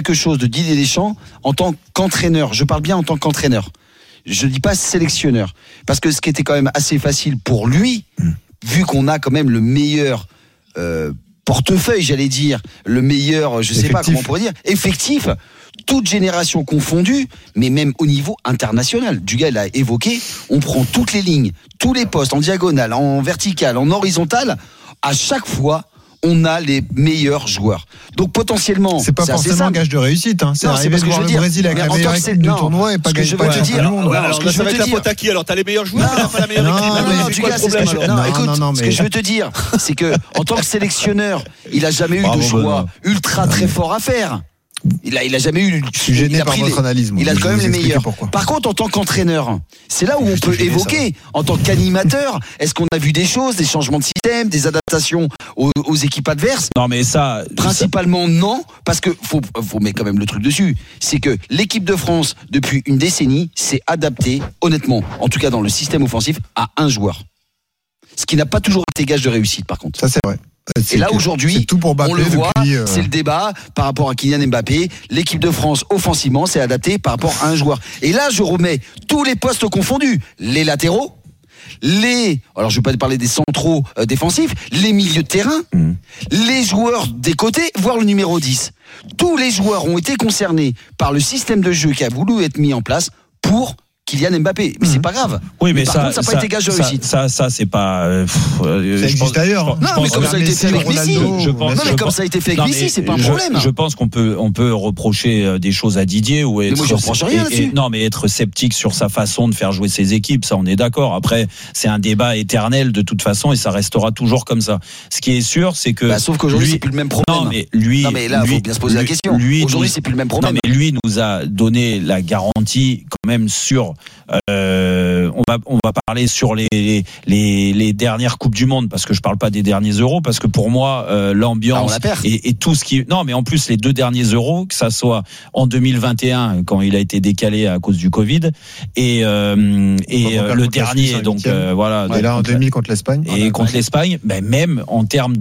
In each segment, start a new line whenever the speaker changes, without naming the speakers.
quelque chose de Didier Deschamps en tant qu'entraîneur. Je parle bien en tant qu'entraîneur. Je dis pas sélectionneur. Parce que ce qui était quand même assez facile pour lui, vu qu'on a quand même le meilleur portefeuille, j'allais dire, le meilleur, je sais pas comment on pourrait dire, effectif, toute génération confondue, mais même au niveau international. Dugas l'a évoqué, on prend toutes les lignes, tous les postes, en diagonale, en verticale, en horizontale, à chaque fois, on a les meilleurs joueurs. Donc potentiellement,
c'est pas forcément un gage de réussite. Hein. C'est arrivé de voir le Brésil avec la meilleure équipe du tournoi et pas gagner le monde.
Alors ça va être la faute à qui ? Alors t'as les meilleurs joueurs, mais pas la meilleure équipe.
Ce que je veux te dire, c'est que en tant que sélectionneur, il a jamais eu de choix ultra très fort à faire. Il a jamais eu.
Je suis gêné par votre analyse.
Il a quand même les meilleurs. Par contre, en tant qu'entraîneur, c'est là où on peut évoquer. En tant qu'animateur, est-ce qu'on a vu des choses, des changements de système, des adaptations aux équipes adverses ?
Non, mais ça.
Principalement non, parce que faut mettre quand même le truc dessus. C'est que l'équipe de France depuis une décennie s'est adaptée, honnêtement, en tout cas dans le système offensif, à un joueur. Ce qui n'a pas toujours été gage de réussite, par contre.
Ça, c'est vrai.
Et là aujourd'hui, on le voit,
depuis,
c'est le débat par rapport à Kylian Mbappé. L'équipe de France offensivement s'est adaptée par rapport à un joueur. Et là, je remets tous les postes confondus, les latéraux, alors je vais pas parler des centraux défensifs, les milieux de terrain, les joueurs des côtés, voire le numéro 10. Tous les joueurs ont été concernés par le système de jeu qui a voulu être mis en place pour Kylian Mbappé, mais c'est pas grave.
Oui, mais
par contre, ça n'a pas été gage de réussite.
Ça, c'est pas.
Ça existe d'ailleurs.
Non, mais comme ça a été fait avec Messi. Non, mais comme ça a été fait avec Messi, c'est pas un problème.
Je pense qu'on peut reprocher des choses à Didier ou être.
Mais moi, je reproche rien là-dessus.
Non, mais être sceptique sur sa façon de faire jouer ses équipes, ça, on est d'accord. Après, c'est un débat éternel de toute façon et ça restera toujours comme ça. Ce qui est sûr, c'est que.
Sauf qu'aujourd'hui, c'est plus le même problème.
Non, mais lui.
Non, mais là, il faut bien se poser la question. Aujourd'hui, c'est plus le même problème.
Non, mais lui nous a donné la garantie quand même sur. On va parler sur les dernières coupes du monde parce que je parle pas des derniers euros parce que pour moi l'ambiance et tout ce qui mais en plus les 2 derniers euros que ça soit en 2021 quand il a été décalé à cause du Covid et le dernier donc voilà
et là en demi contre l'Espagne
et contre l'Espagne même en termes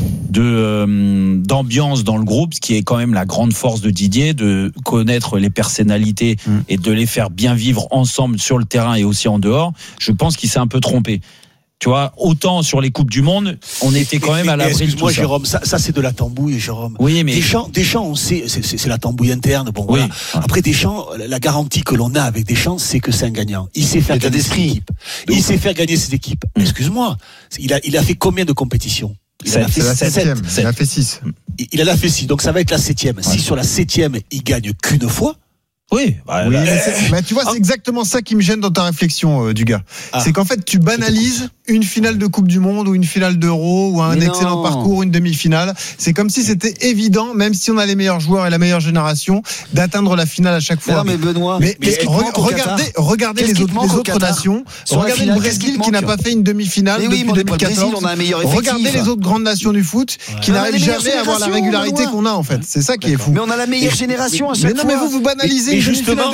d'ambiance dans le groupe, ce qui est quand même la grande force de Didier, de connaître les personnalités et de les faire bien vivre ensemble sur le terrain et aussi en dehors. Je pense qu'il s'est un peu trompé. Tu vois, autant sur les coupes du monde, on était quand même à l'abri de tout ça.
Excuse-moi, Jérôme, ça c'est de la tambouille, Jérôme.
Oui, mais
Deschamps, on sait, c'est la tambouille interne. Bon,
oui.
Voilà. Après Deschamps, la garantie que l'on a avec Deschamps, c'est que c'est un gagnant. Il sait faire gagner ses équipes. Il sait faire gagner ses équipes. Excuse-moi, il a fait combien de compétitions?
C'est la 7e. Il a fait 6.
Il en a fait 6, donc ça va être la 7e. Si sur la 7e, il gagne qu'une fois.
Oui,
mais tu vois, c'est exactement ça qui me gêne dans ta réflexion, Dugas. C'est qu'en fait, tu banalises une finale de Coupe du Monde ou une finale d'Euro ou un excellent parcours, une demi-finale. C'est comme si c'était évident, même si on a les meilleurs joueurs et la meilleure génération, d'atteindre la finale à chaque fois.
Non, mais Benoît,
regardez les autres nations. Regardez le Brésil qui n'a pas fait une demi-finale depuis 2014. Regardez les autres grandes nations du foot qui n'arrivent jamais à avoir la régularité qu'on a en fait. C'est ça qui est fou.
Mais on a la meilleure génération à chaque fois.
Mais vous banalisez.
Justement,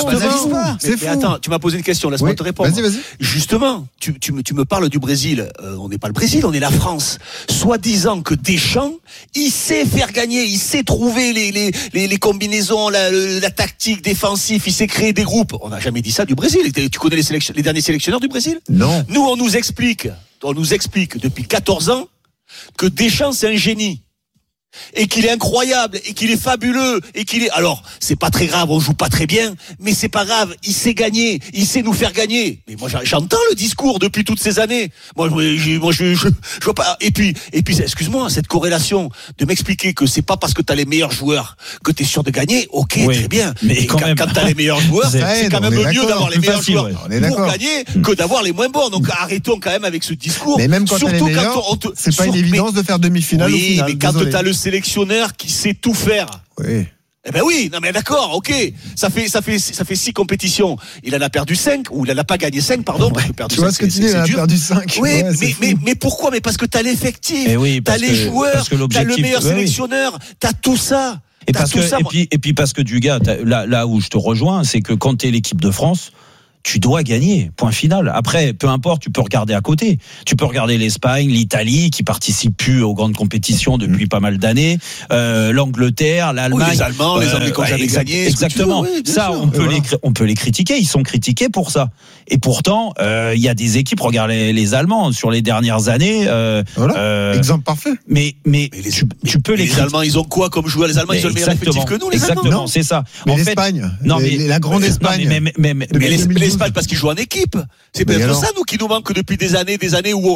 c'est fou.
Attends, tu m'as posé une question, laisse-moi te répondre.
Vas-y.
Justement, tu me parles du Brésil. On n'est pas le Brésil, on est la France. Soi-disant que Deschamps, il sait faire gagner, il sait trouver les combinaisons, la tactique défensive, il sait créer des groupes. On n'a jamais dit ça du Brésil. Tu connais les derniers sélectionneurs du Brésil ?
Non.
Nous, on nous explique depuis 14 ans que Deschamps, c'est un génie. Et qu'il est incroyable, et qu'il est fabuleux, et qu'il est... Alors, c'est pas très grave, on joue pas très bien, mais c'est pas grave, il sait gagner, il sait nous faire gagner. Mais moi, j'entends le discours depuis toutes ces années. Moi, je vois pas... Et puis, excuse-moi, cette corrélation de m'expliquer que c'est pas parce que t'as les meilleurs joueurs que t'es sûr de gagner, ok, très bien. Mais quand t'as les meilleurs joueurs, c'est quand même mieux d'avoir les meilleurs joueurs pour gagner que d'avoir les moins bons. Donc, arrêtons quand même avec ce discours.
Mais même quand t'as les meilleurs, c'est pas une évidence de faire demi-finale ou finale.
Mais quand t'as le sélectionneur qui sait tout faire.
Oui.
Eh ben oui, non mais d'accord, ok. Ça fait 6 compétitions. Il en a perdu 5, ou il en a pas gagné 5, pardon.
Tu vois ce que tu dis, il en a perdu 5.
Oui, mais pourquoi? Mais parce que t'as l'effectif, t'as les joueurs, t'as le meilleur sélectionneur, t'as tout ça.
Et puis parce que Dugas, là où je te rejoins, c'est que quand t'es l'équipe de France, tu dois gagner, point final. Après, peu importe, tu peux regarder à côté. Tu peux regarder l'Espagne, l'Italie, qui participent plus aux grandes compétitions depuis pas mal d'années, l'Angleterre, l'Allemagne.
Oui, les Allemands, les Anglais qui ont jamais gagné.
Exactement.
Oui,
ça, on peut les critiquer. Ils sont critiqués pour ça. Et pourtant, il y a des équipes, regarde les Allemands, sur les dernières années.
Exemple parfait.
Mais tu peux les
critiquer. Les Allemands, ils ont quoi comme joueur? Les Allemands, ils ont le meilleur effectif que nous, les Allemands.
Exactement, c'est ça.
Mais l'Espagne, la grande Espagne.
Mais l'Espagne, parce qu'ils jouent en équipe. C'est peut-être ça, nous, qui nous manque depuis des années où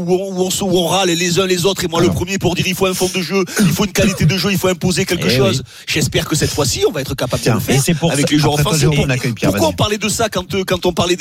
on râle les uns les autres, et moi le premier, pour dire il faut un fond de jeu, il faut une qualité de jeu, il faut imposer quelque chose. Oui. J'espère que cette fois-ci, on va être capable de le faire avec les joueurs offensifs. Pourquoi on parlait de ça quand on parlait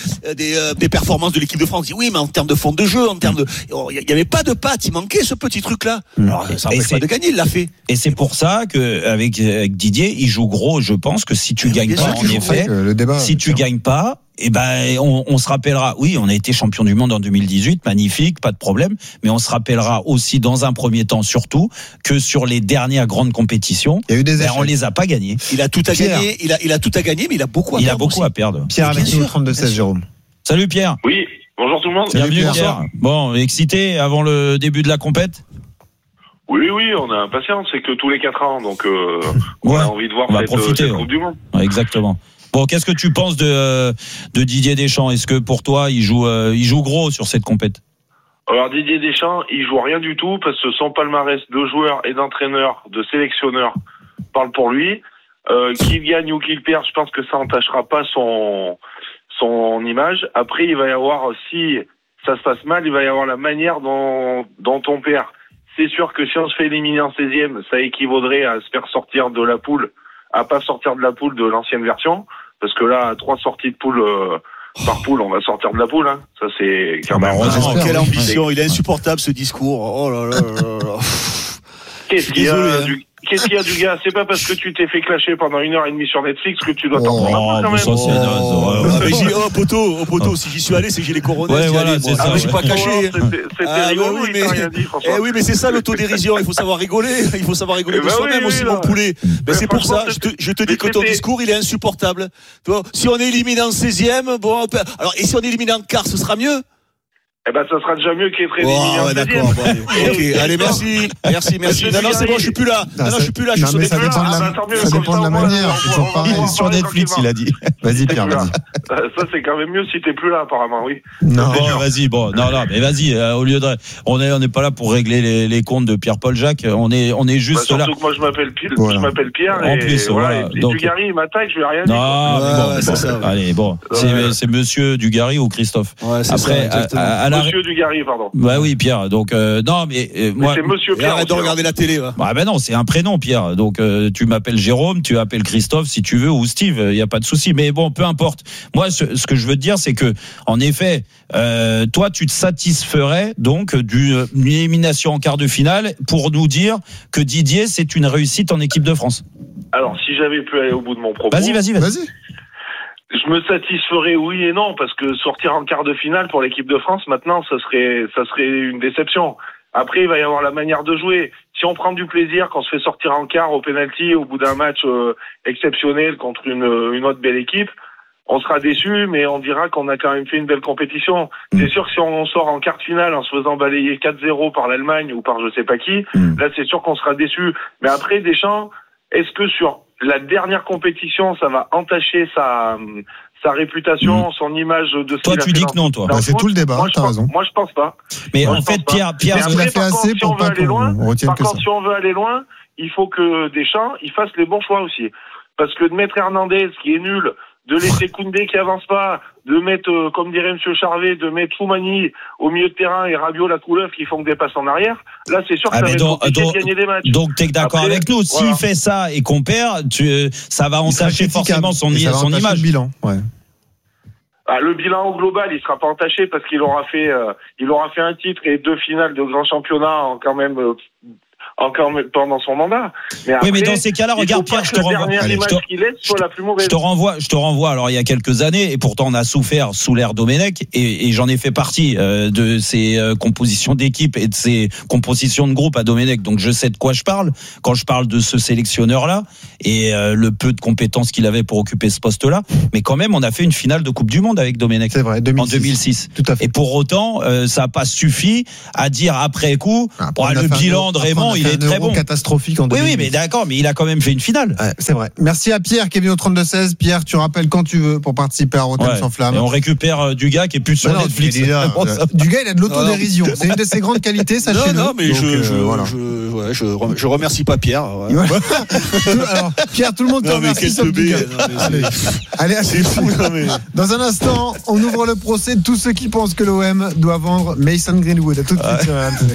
des performances de l'équipe de France? On dit oui, mais en termes de fond de jeu, il n'y avait pas de patte, il manquait ce petit truc-là. Alors, ça n'empêche pas de gagner, il l'a fait.
Et c'est pour ça qu'avec Didier, il joue gros. Je pense que si tu gagnes pas, en effet, si tu gagnes pas, on se rappellera, oui, on a été champion du monde en 2018, magnifique, pas de problème, mais on se rappellera aussi dans un premier temps surtout que sur les dernières grandes compétitions, on les a pas gagnés.
Il a tout à gagner, il a tout à gagner, mais il a beaucoup à perdre.
Pierre avec nous, 32-16, Jérôme.
Salut Pierre.
Oui, bonjour tout le monde.
Bienvenue Pierre. Bon, excité avant le début de la compète?
Oui, on a impatience, c'est que tous les 4 ans, donc on a envie de voir cette Coupe du Monde.
Ouais, exactement. Bon, qu'est-ce que tu penses de Didier Deschamps? Est-ce que pour toi, il joue gros sur cette compète?
Alors Didier Deschamps, il joue rien du tout parce que son palmarès de joueur et d'entraîneur, de sélectionneur parle pour lui. Qu'il gagne ou qu'il perde, je pense que ça n'entachera pas son image. Après, il va y avoir, si ça se passe mal, il va y avoir la manière dont on perd. C'est sûr que si on se fait éliminer en 16e, ça équivaudrait à se faire sortir de la poule, à pas sortir de la poule de l'ancienne version, parce que là, 3 sorties de poule par poule, on va sortir de la poule. Hein. Ça, c'est quand même...
quelle ambition, il est insupportable ce discours. Oh là là là là.
Qu'est-ce qu'il y a du gars? C'est pas parce que tu t'es fait clasher pendant 1h30 sur Netflix que tu dois t'en prendre quand même.
Poteau, si j'y suis allé, c'est que j'ai les coronets.
Ouais, voilà, c'est ça.
J'ai pas caché.
C'était rigolo, il t'a rien dit, François.
Oui, mais c'est ça l'autodérision. Il faut savoir rigoler. Il faut savoir rigoler de soi-même aussi, mon poulet. Mais c'est pour ça. Je te dis que ton discours, il est insupportable. Si on est éliminé en 16e, bon, alors, et si on est éliminé en quart, ce sera mieux?
Eh ben, ça sera déjà mieux qu'être éliminé en 16e.
D'accord. Ok, allez, merci. Non, c'est bon, je suis plus là. Je suis plus là.
Ça dépend de la manière. C'est toujours pareil.
Sur Netflix, il a dit. Vas-y, Pierre, vas-y.
Ça, c'est quand même mieux si t'es plus là, apparemment, oui.
Non, vas-y, mais vas-y, au lieu de, on n'est pas là pour régler les comptes de Pierre-Paul Jacques, on est juste là.
Surtout que moi, je m'appelle Pierre,
en plus, voilà.
Et Dugarry, il m'attaque, je lui ai rien dit.
Non, c'est ça. Allez, bon. C'est monsieur Dugarry ou Christophe?
Après, Monsieur Dugarry, pardon.
Bah oui, Pierre. Donc non, mais moi.
C'est Monsieur Pierre.
Arrête de regarder la télé.
Bah ben non, c'est un prénom, Pierre. Donc tu m'appelles Jérôme, tu m'appelles Christophe si tu veux, ou Steve. Il y a pas de souci. Mais bon, peu importe. Moi, ce que je veux te dire, c'est que en effet, toi, tu te satisferais donc d'une élimination en quart de finale pour nous dire que Didier, c'est une réussite en équipe de France.
Alors, si j'avais pu aller au bout de mon propos.
Vas-y.
Je me satisferais oui et non, parce que sortir en quart de finale pour l'équipe de France, maintenant, ça serait une déception. Après, il va y avoir la manière de jouer. Si on prend du plaisir, qu'on se fait sortir en quart au penalty au bout d'un match exceptionnel contre une autre belle équipe, on sera déçu, mais on dira qu'on a quand même fait une belle compétition. C'est sûr que si on sort en quart de finale en se faisant balayer 4-0 par l'Allemagne ou par je sais pas qui, là, c'est sûr qu'on sera déçu. Mais après, Deschamps, est-ce que sur la dernière compétition, ça va entacher sa réputation, son image de ce
Toi, tu dis que non, toi.
C'est tout le débat, t'as raison.
Moi, je pense pas.
Mais en fait, Pierre,
il a fait assez pour pas qu'on retienne que ça.
Si on veut aller loin, il faut que Deschamps, il fasse les bons choix aussi. Parce que de mettre Hernandez, qui est nul, de laisser Koundé qui avance pas, de mettre, comme dirait Monsieur Charvet, de mettre Toumani au milieu de terrain et Rabiot la couleuvre qui font que des passes en arrière, là c'est sûr que ça va être compliqué de gagner des matchs.
Donc t'es d'accord avec nous, s'il fait ça et qu'on perd, ça va entacher forcément son image.
Le bilan, ouais.
Le bilan au global, il sera pas entaché parce qu'il aura fait un titre et 2 finales de grands championnats en quand même encore pendant son mandat. Mais après,
oui, mais dans ces cas-là, regarde Pierre, je te renvoie.
La dernière image qu'il laisse soit la plus mauvaise.
Je te renvoie. Alors il y a quelques années, et pourtant on a souffert sous l'ère Domenech, et j'en ai fait partie de ces compositions d'équipe et de ces compositions de groupe à Domenech. Donc je sais de quoi je parle quand je parle de ce sélectionneur-là et le peu de compétences qu'il avait pour occuper ce poste-là. Mais quand même, on a fait une finale de Coupe du Monde avec Domenech.
C'est vrai,
en 2006.
Tout à fait.
Et pour autant, ça n'a pas suffi à dire après coup, le bilan de Raymond, il est très bon.
Catastrophique en 2010.
Oui, mais d'accord, mais il a quand même fait une finale.
Ouais, c'est vrai. Merci à Pierre qui est venu au 32-16. Pierre, tu rappelles quand tu veux pour participer à Rotten sans flamme.
Et on récupère Dugas qui est plus sur Netflix.
Dugas, il a de l'autodérision. C'est une de ses grandes qualités, sachez-le.
Non, mais
donc,
je remercie pas Pierre. Ouais.
Alors, Pierre, tout le monde te remercie. Allez,
c'est fou.
Dans un instant, on ouvre le procès de tous ceux qui pensent que l'OM doit vendre Mason Greenwood. À tout de suite sur RMC.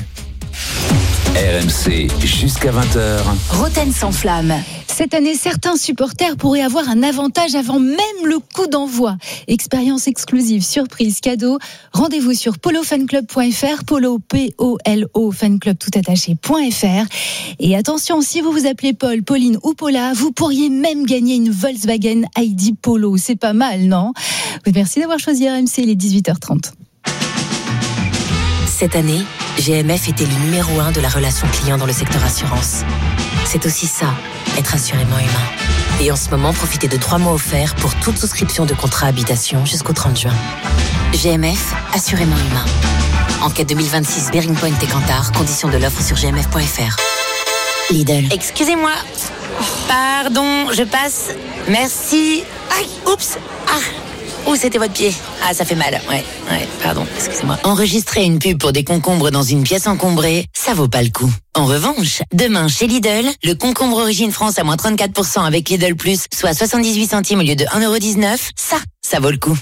RMC jusqu'à 20h.
Rotten sans flamme. Cette année, certains supporters pourraient avoir un avantage avant même le coup d'envoi. Expérience exclusive, surprise, cadeau. Rendez-vous sur polofanclub.fr, polo, P-O-L-O, fanclub tout attaché.fr. Et attention, si vous vous appelez Paul, Pauline ou Paula, vous pourriez même gagner une Volkswagen ID Polo. C'est pas mal, non ? Merci d'avoir choisi RMC, il est 18h30.
Cette année, GMF était le numéro 1 de la relation client dans le secteur assurance. C'est aussi ça, être assurément humain. Et en ce moment, profitez de 3 mois offerts pour toute souscription de contrat habitation jusqu'au 30 juin. GMF, assurément humain. Enquête 2026 Bearing Point et Kantar, conditions de l'offre sur gmf.fr. Lidl. Excusez-moi. Pardon, je passe. Merci. Aïe, oups. Où c'était votre pied ? Ah, ça fait mal. Ouais, pardon, excusez-moi. Enregistrer une pub pour des concombres dans une pièce encombrée, ça vaut pas le coup. En revanche, demain chez Lidl, le concombre Origine France à moins 34% avec Lidl Plus, soit 78 centimes au lieu de 1,19€, ça vaut le coup.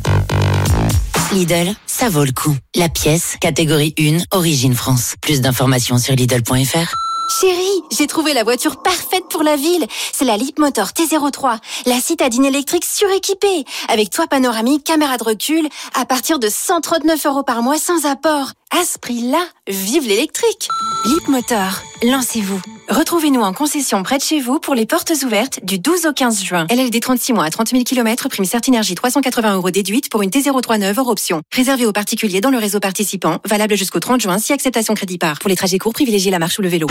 Lidl, ça vaut le coup. La pièce, catégorie 1, Origine France. Plus d'informations sur Lidl.fr.
Chérie, j'ai trouvé la voiture parfaite pour la ville. C'est la Leapmotor T03, la citadine électrique suréquipée, avec toit panoramique, caméra de recul, à partir de 139€ par mois sans apport. À ce prix-là, vive l'électrique. Leapmotor, lancez-vous. Retrouvez-nous en concession près de chez vous pour les portes ouvertes du 12 au 15 juin. LLD 36 mois à 30 000 km, prime Certinergie 380€ déduite pour une T03 neuve hors option. Réservé aux particuliers dans le réseau participant, valable jusqu'au 30 juin si acceptation crédit par. Pour les trajets courts, privilégiez la marche ou le vélo.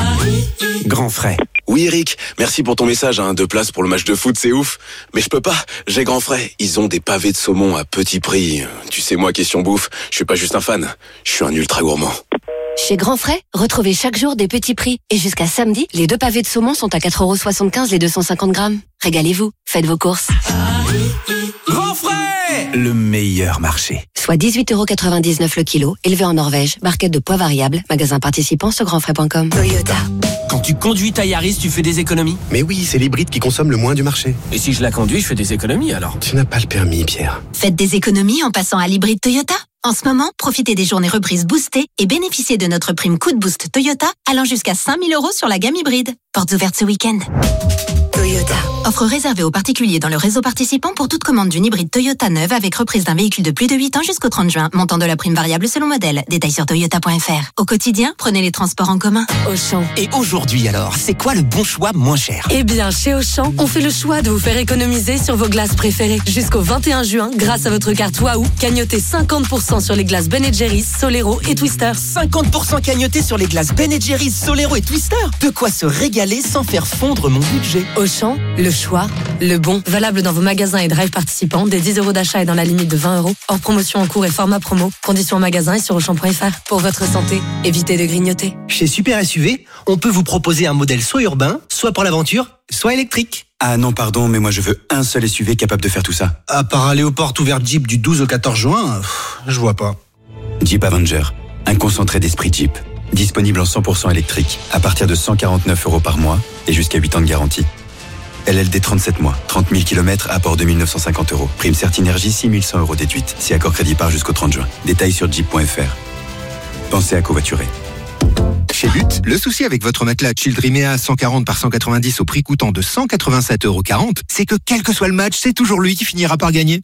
Grand frais. Oui Eric, merci pour ton message, 2 places pour le match de foot, c'est ouf. Mais je peux pas, j'ai Grand frais. Ils ont des pavés de saumon à petit prix. Tu sais moi, question bouffe, je suis pas juste un fan, je suis un ultra gourmand.
Chez Grand Frais, retrouvez chaque jour des petits prix. Et jusqu'à samedi, les 2 pavés de saumon sont à 4,75€ les 250 grammes. Régalez-vous, faites vos courses.
Grand Frais, le meilleur marché.
Soit 18,99€ le kilo, élevé en Norvège, barquette de poids variable, magasin participant sur grandfrais.com.
Toyota. Quand tu conduis ta Yaris, tu fais des économies ?
Mais oui, c'est l'hybride qui consomme le moins du marché.
Et si je la conduis, je fais des économies alors ?
Tu n'as pas le permis, Pierre.
Faites des économies en passant à l'hybride Toyota. En ce moment, profitez des journées reprises boostées et bénéficiez de notre prime coup de boost Toyota allant jusqu'à 5 000 € sur la gamme hybride. Portes ouvertes ce week-end. Toyota. Offre réservée aux particuliers dans le réseau participant pour toute commande d'une hybride Toyota neuve avec reprise d'un véhicule de plus de 8 ans jusqu'au 30 juin. Montant de la prime variable selon modèle. Détails sur toyota.fr. Au quotidien, prenez les transports en commun.
Auchan. Et aujourd'hui alors, c'est quoi le bon choix moins cher ?
Eh bien, chez Auchan, on fait le choix de vous faire économiser sur vos glaces préférées. Jusqu'au 21 juin, grâce à votre carte Waouh, cagnotez 50% sur les glaces Ben & Jerry's, Solero et Twister.
50% cagnoté sur les glaces Ben & Jerry's, Solero et Twister. De quoi se régaler sans faire fondre mon budget.
Auchan, le choix, le bon. Valable dans vos magasins et drive participants, des 10 € d'achat et dans la limite de 20 €. Hors promotion en cours et format promo. Conditions en magasin et sur Auchan.fr. Pour votre santé, évitez de grignoter.
Chez Super SUV, on peut vous proposer un modèle soit urbain, soit pour l'aventure, soit électrique.
Ah non, pardon, mais moi je veux un seul SUV capable de faire tout ça.
À part aller aux portes ouvertes Jeep du 12 au 14 juin, je vois pas.
Jeep Avenger, un concentré d'esprit Jeep. Disponible en 100% électrique, à partir de 149 € par mois et jusqu'à 8 ans de garantie. LLD 37 mois, 30 000 km, apport 2 950 €. Prime Certinergie 6 100 € déduite, si accord crédit par jusqu'au 30 juin. Détails sur jeep.fr. Pensez à covoiturer.
Chez But, le souci avec votre matelas Childrimea 140 par 190 au prix coûtant de 187,40 €, c'est que quel que soit le match, c'est toujours lui qui finira par gagner.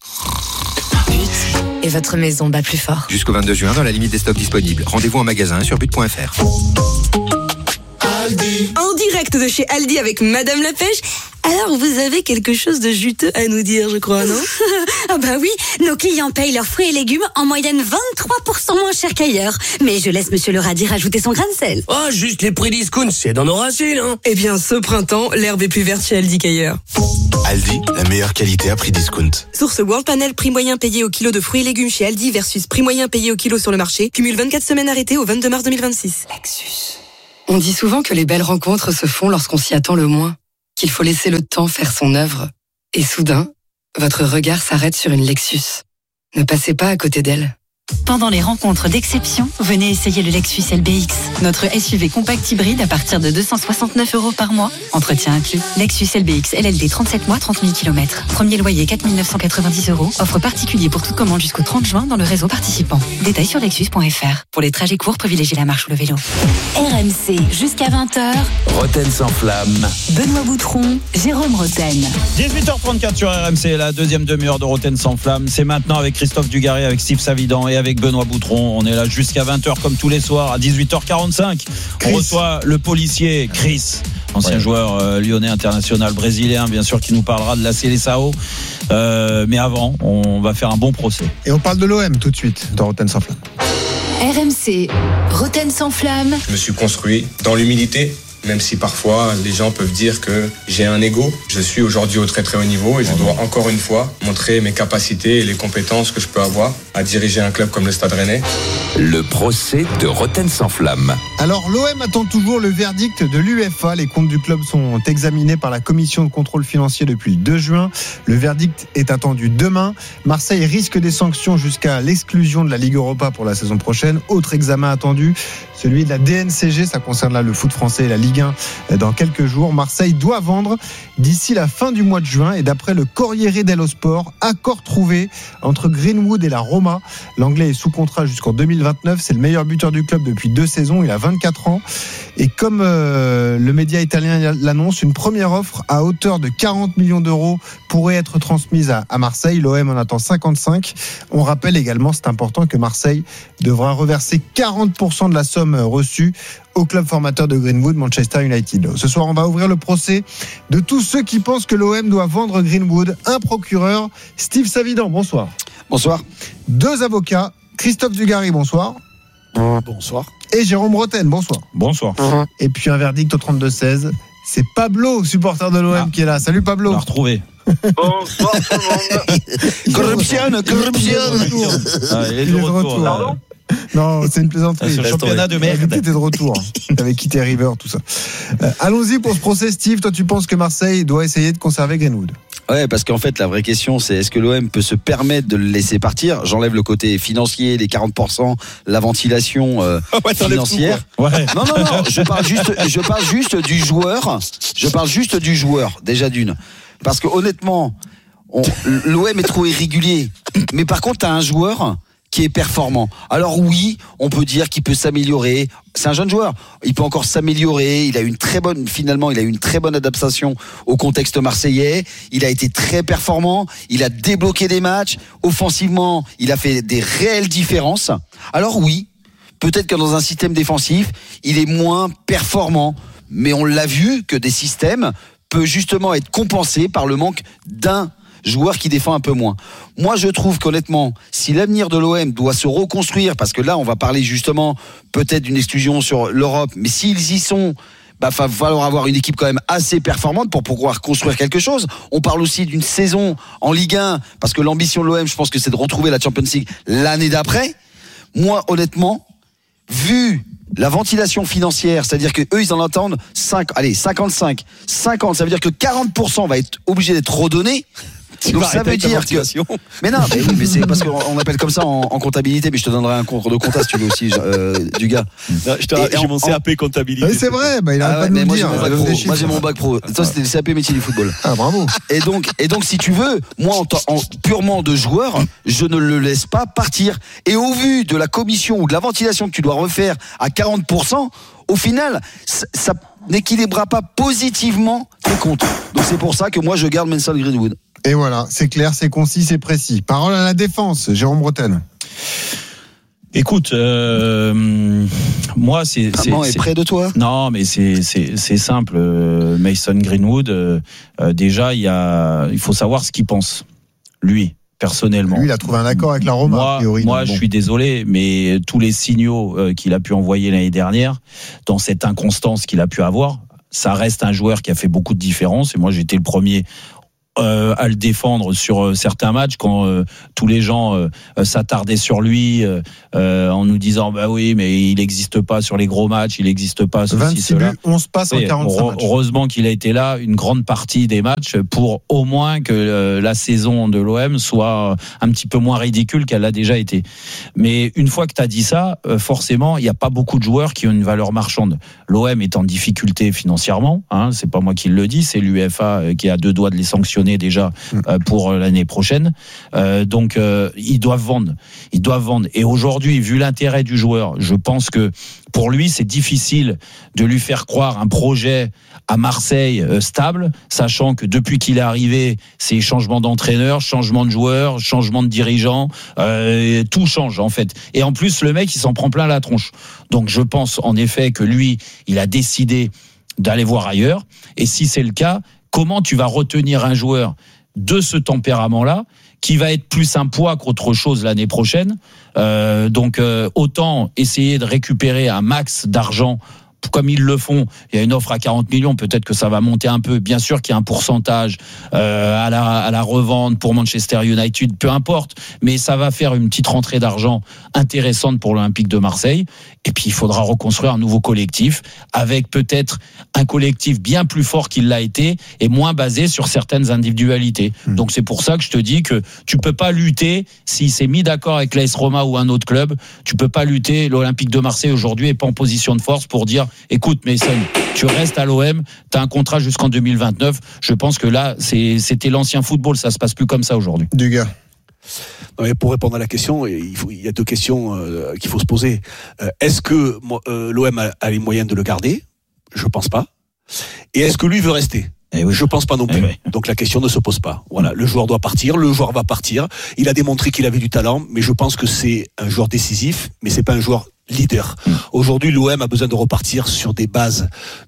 But. Et votre maison bat plus fort.
Jusqu'au 22 juin, dans la limite des stocks disponibles. Rendez-vous en magasin sur but.fr.
En direct de chez Aldi avec Madame la Pêche. Alors, vous avez quelque chose de juteux à nous dire, je crois, non?
Ah bah oui, nos clients payent leurs fruits et légumes en moyenne 23% moins cher qu'ailleurs. Mais je laisse Monsieur le radis rajouter son grain de sel.
Oh, juste les prix discount, c'est dans nos racines, hein.
Eh bien, ce printemps, l'herbe est plus verte chez Aldi qu'ailleurs.
Aldi, la meilleure qualité à prix discount.
Source World Panel, prix moyen payé au kilo de fruits et légumes chez Aldi versus prix moyen payé au kilo sur le marché. Cumule 24 semaines arrêtées au 22 mars 2026.
Lexus. On dit souvent que les belles rencontres se font lorsqu'on s'y attend le moins, qu'il faut laisser le temps faire son œuvre. Et soudain, votre regard s'arrête sur une Lexus. Ne passez pas à côté d'elle.
Pendant les rencontres d'exception, venez essayer le Lexus LBX, notre SUV compact hybride à partir de 269 € par mois, entretien inclus. Lexus LBX LLD 37 mois, 30 000 km. Premier loyer 4 990 €. Offre particulier pour toute commande jusqu'au 30 juin dans le réseau participant. Détails sur lexus.fr. Pour les trajets courts, privilégiez la marche ou le vélo.
RMC, jusqu'à 20h.
Roten sans flamme.
Benoît Boutron, Jérôme Roten.
18h34 sur RMC, la deuxième demi-heure de Roten sans flamme. C'est maintenant avec Christophe Dugarry, avec Steve Savidan et avec Benoît Boutron. On est là jusqu'à 20h comme tous les soirs. À 18h45, on reçoit le policier Chris, ancien joueur lyonnais international brésilien, bien sûr, qui nous parlera de la Seleção. Mais avant, on va faire un bon procès.
Et on parle de l'OM tout de suite dans Roten sans flamme.
RMC, Roten sans flamme.
Je me suis construit dans l'humilité. Même si parfois les gens peuvent dire que j'ai un ego, je suis aujourd'hui au très très haut niveau et je dois encore une fois montrer mes capacités et les compétences que je peux avoir à diriger un club comme le Stade Rennais.
Le procès de Roten sans flamme.
Alors l'OM attend toujours le verdict de l'UEFA. Les comptes du club sont examinés par la commission de contrôle financier depuis le 2 juin. Le verdict est attendu demain. Marseille risque des sanctions jusqu'à l'exclusion de la Ligue Europa pour la saison prochaine. Autre examen attendu, celui de la DNCG, ça concerne là le foot français et la Ligue 1 dans quelques jours. Marseille doit vendre d'ici la fin du mois de juin et d'après le Corriere dello Sport, accord trouvé entre Greenwood et la Roma. L'Anglais est sous contrat jusqu'en 2029, c'est le meilleur buteur du club depuis 2 saisons, il a 24 ans et comme le média italien l'annonce, une première offre à hauteur de 40 millions d'euros pourrait être transmise à Marseille. L'OM en attend 55. On rappelle également, c'est important, que Marseille devra reverser 40% de la somme reçue au club formateur de Greenwood, Manchester United. Ce soir, on va ouvrir le procès de tous ceux qui pensent que l'OM doit vendre Greenwood. Un procureur, Steve Savidan, bonsoir.
Bonsoir.
2 avocats, Christophe Dugarry, bonsoir.
Bonsoir.
Et Jérôme Roten, bonsoir.
Bonsoir.
Et puis un verdict au 32-16. C'est Pablo, supporter de l'OM, qui est là. Salut Pablo.
On l'a retrouvé.
Bonsoir tout le monde.
Corruption.
Il est de retour.
Pardon ?
Non, c'est une plaisanterie.
C'est championnat de merde.
T'étais de retour. T'avais quitté River, tout ça. Allons-y pour ce procès, Steve. Toi, tu penses que Marseille doit essayer de conserver Greenwood?
Ouais, parce qu'en fait, la vraie question, c'est est-ce que l'OM peut se permettre de le laisser partir? J'enlève le côté financier, les 40%, la ventilation financière.
Tout, ouais.
Non, je parle juste du joueur. Je parle juste du joueur, déjà d'une. Parce que honnêtement, l'OM est trop irrégulier. Mais par contre, t'as un joueur qui est performant. Alors oui, on peut dire qu'il peut s'améliorer. C'est un jeune joueur. Il peut encore s'améliorer. Il a eu une très bonne adaptation au contexte marseillais. Il a été très performant. Il a débloqué des matchs. Offensivement, il a fait des réelles différences. Alors oui, peut-être que dans un système défensif, il est moins performant. Mais on l'a vu que des systèmes peuvent justement être compensés par le manque d'un joueur qui défend un peu moins. Moi, je trouve qu'honnêtement, si l'avenir de l'OM doit se reconstruire, parce que là, on va parler justement peut-être d'une exclusion sur l'Europe, mais s'ils y sont, va falloir avoir une équipe quand même assez performante pour pouvoir construire quelque chose. On parle aussi d'une saison en Ligue 1, parce que l'ambition de l'OM, je pense que c'est de retrouver la Champions League l'année d'après. Moi, honnêtement, vu la ventilation financière, c'est-à-dire que eux ils en attendent 55, 50, ça veut dire que 40% va être obligé d'être redonné. Donc ça veut dire que... Mais non, mais c'est parce qu'on appelle comme ça en comptabilité, mais je te donnerai un cours de compta si tu veux aussi, du gars.
J'ai mon CAP comptabilité.
Oui, c'est vrai, il a pas de nous dire.
Moi j'ai mon bac pro. Toi c'était le CAP métier du football.
Ah bravo.
Et donc si tu veux, moi en purement de joueur, je ne le laisse pas partir. Et au vu de la commission ou de la ventilation que tu dois refaire à 40%, au final, ça n'équilibrera pas positivement tes comptes. Donc c'est pour ça que moi je garde Mason Greenwood.
Et voilà, c'est clair, c'est concis, c'est précis. Parole à la défense, Jérôme Roten.
Écoute, moi c'est
est près de toi.
Non, mais c'est simple. Mason Greenwood, déjà il faut savoir ce qu'il pense, lui. Personnellement.
Lui, il a trouvé un accord avec la Roma.
Moi, je suis désolé, mais tous les signaux qu'il a pu envoyer l'année dernière, dans cette inconstance qu'il a pu avoir, ça reste un joueur qui a fait beaucoup de différences. Et moi, j'étais le premier à le défendre sur certains matchs quand tous les gens s'attardaient sur lui en nous disant bah oui mais il n'existe pas sur les gros matchs, il n'existe pas ceci,
26
cela.
buts, 11 passes en 45 matchs.
Heureusement qu'il a été là une grande partie des matchs pour au moins que la saison de l'OM soit un petit peu moins ridicule qu'elle l'a déjà été. Mais une fois que tu as dit ça, forcément il n'y a pas beaucoup de joueurs qui ont une valeur marchande. L'OM est en difficulté financièrement, hein, c'est pas moi qui le dis, c'est l'UEFA qui a 2 doigts de les sanctionner déjà pour l'année prochaine. Donc ils doivent vendre. Et aujourd'hui, vu l'intérêt du joueur, je pense que pour lui, c'est difficile de lui faire croire un projet à Marseille stable, sachant que depuis qu'il est arrivé, c'est changement d'entraîneur, changement de joueur, changement de dirigeant, tout change en fait. Et en plus, le mec, il s'en prend plein la tronche. Donc je pense en effet que lui, il a décidé d'aller voir ailleurs. Et si c'est le cas, comment tu vas retenir un joueur de ce tempérament-là qui va être plus un poids qu'autre chose l'année prochaine. Donc autant essayer de récupérer un max d'argent comme ils le font. Il y a une offre à 40 millions, peut-être que ça va monter un peu. Bien sûr qu'il y a un pourcentage à la revente pour Manchester United, peu importe, mais ça va faire une petite rentrée d'argent intéressante pour l'Olympique de Marseille. Et puis il faudra reconstruire un nouveau collectif avec peut-être un collectif bien plus fort qu'il l'a été et moins basé sur certaines individualités. Donc c'est pour ça que je te dis que tu peux pas lutter s'il s'est mis d'accord avec l'AS Roma ou un autre club. Tu peux pas lutter. L'Olympique de Marseille aujourd'hui est pas en position de force pour dire écoute Mason, tu restes à l'OM, tu as un contrat jusqu'en 2029. Je pense que là c'était l'ancien football, ça se passe plus comme ça aujourd'hui.
Dugas.
Non, mais pour répondre à la question, il y a 2 questions qu'il faut se poser. Est-ce que l'OM a les moyens de le garder ? Je pense pas. Et est-ce que lui veut rester ? Je pense pas non plus. Donc la question ne se pose pas. Voilà, le joueur doit partir, le joueur va partir. Il a démontré qu'il avait du talent, mais je pense que c'est un joueur décisif, mais c'est pas un joueur leader. Aujourd'hui, l'OM a besoin de repartir sur des bases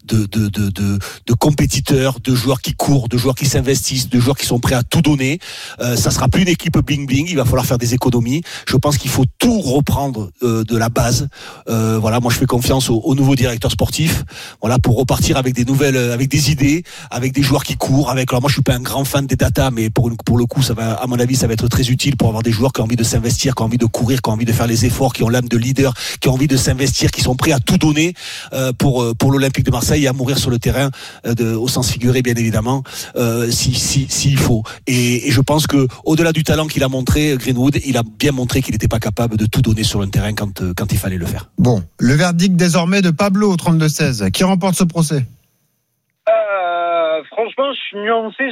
de compétiteurs, de joueurs qui courent, de joueurs qui s'investissent, de joueurs qui sont prêts à tout donner. Ça sera plus une équipe bling bling. Il va falloir faire des économies. Je pense qu'il faut tout reprendre de la base. Voilà, moi je fais confiance au nouveau directeur sportif. Voilà, pour repartir avec des nouvelles, avec des idées, avec des joueurs qui courent. Alors moi je suis pas un grand fan des data, mais pour le coup, ça va, à mon avis, ça va être très utile pour avoir des joueurs qui ont envie de s'investir, qui ont envie de courir, qui ont envie de faire les efforts, qui ont l'âme de leader, qui ont envie de s'investir, qui sont prêts à tout donner pour l'Olympique de Marseille et à mourir sur le terrain au sens figuré bien évidemment s'il faut. Et je pense que au-delà du talent qu'il a montré, Greenwood, il a bien montré qu'il n'était pas capable de tout donner sur le terrain quand il fallait le faire.
Bon, le verdict désormais de Pablo au 32-16. Qui remporte ce procès ?
Franchement, je suis nuancé.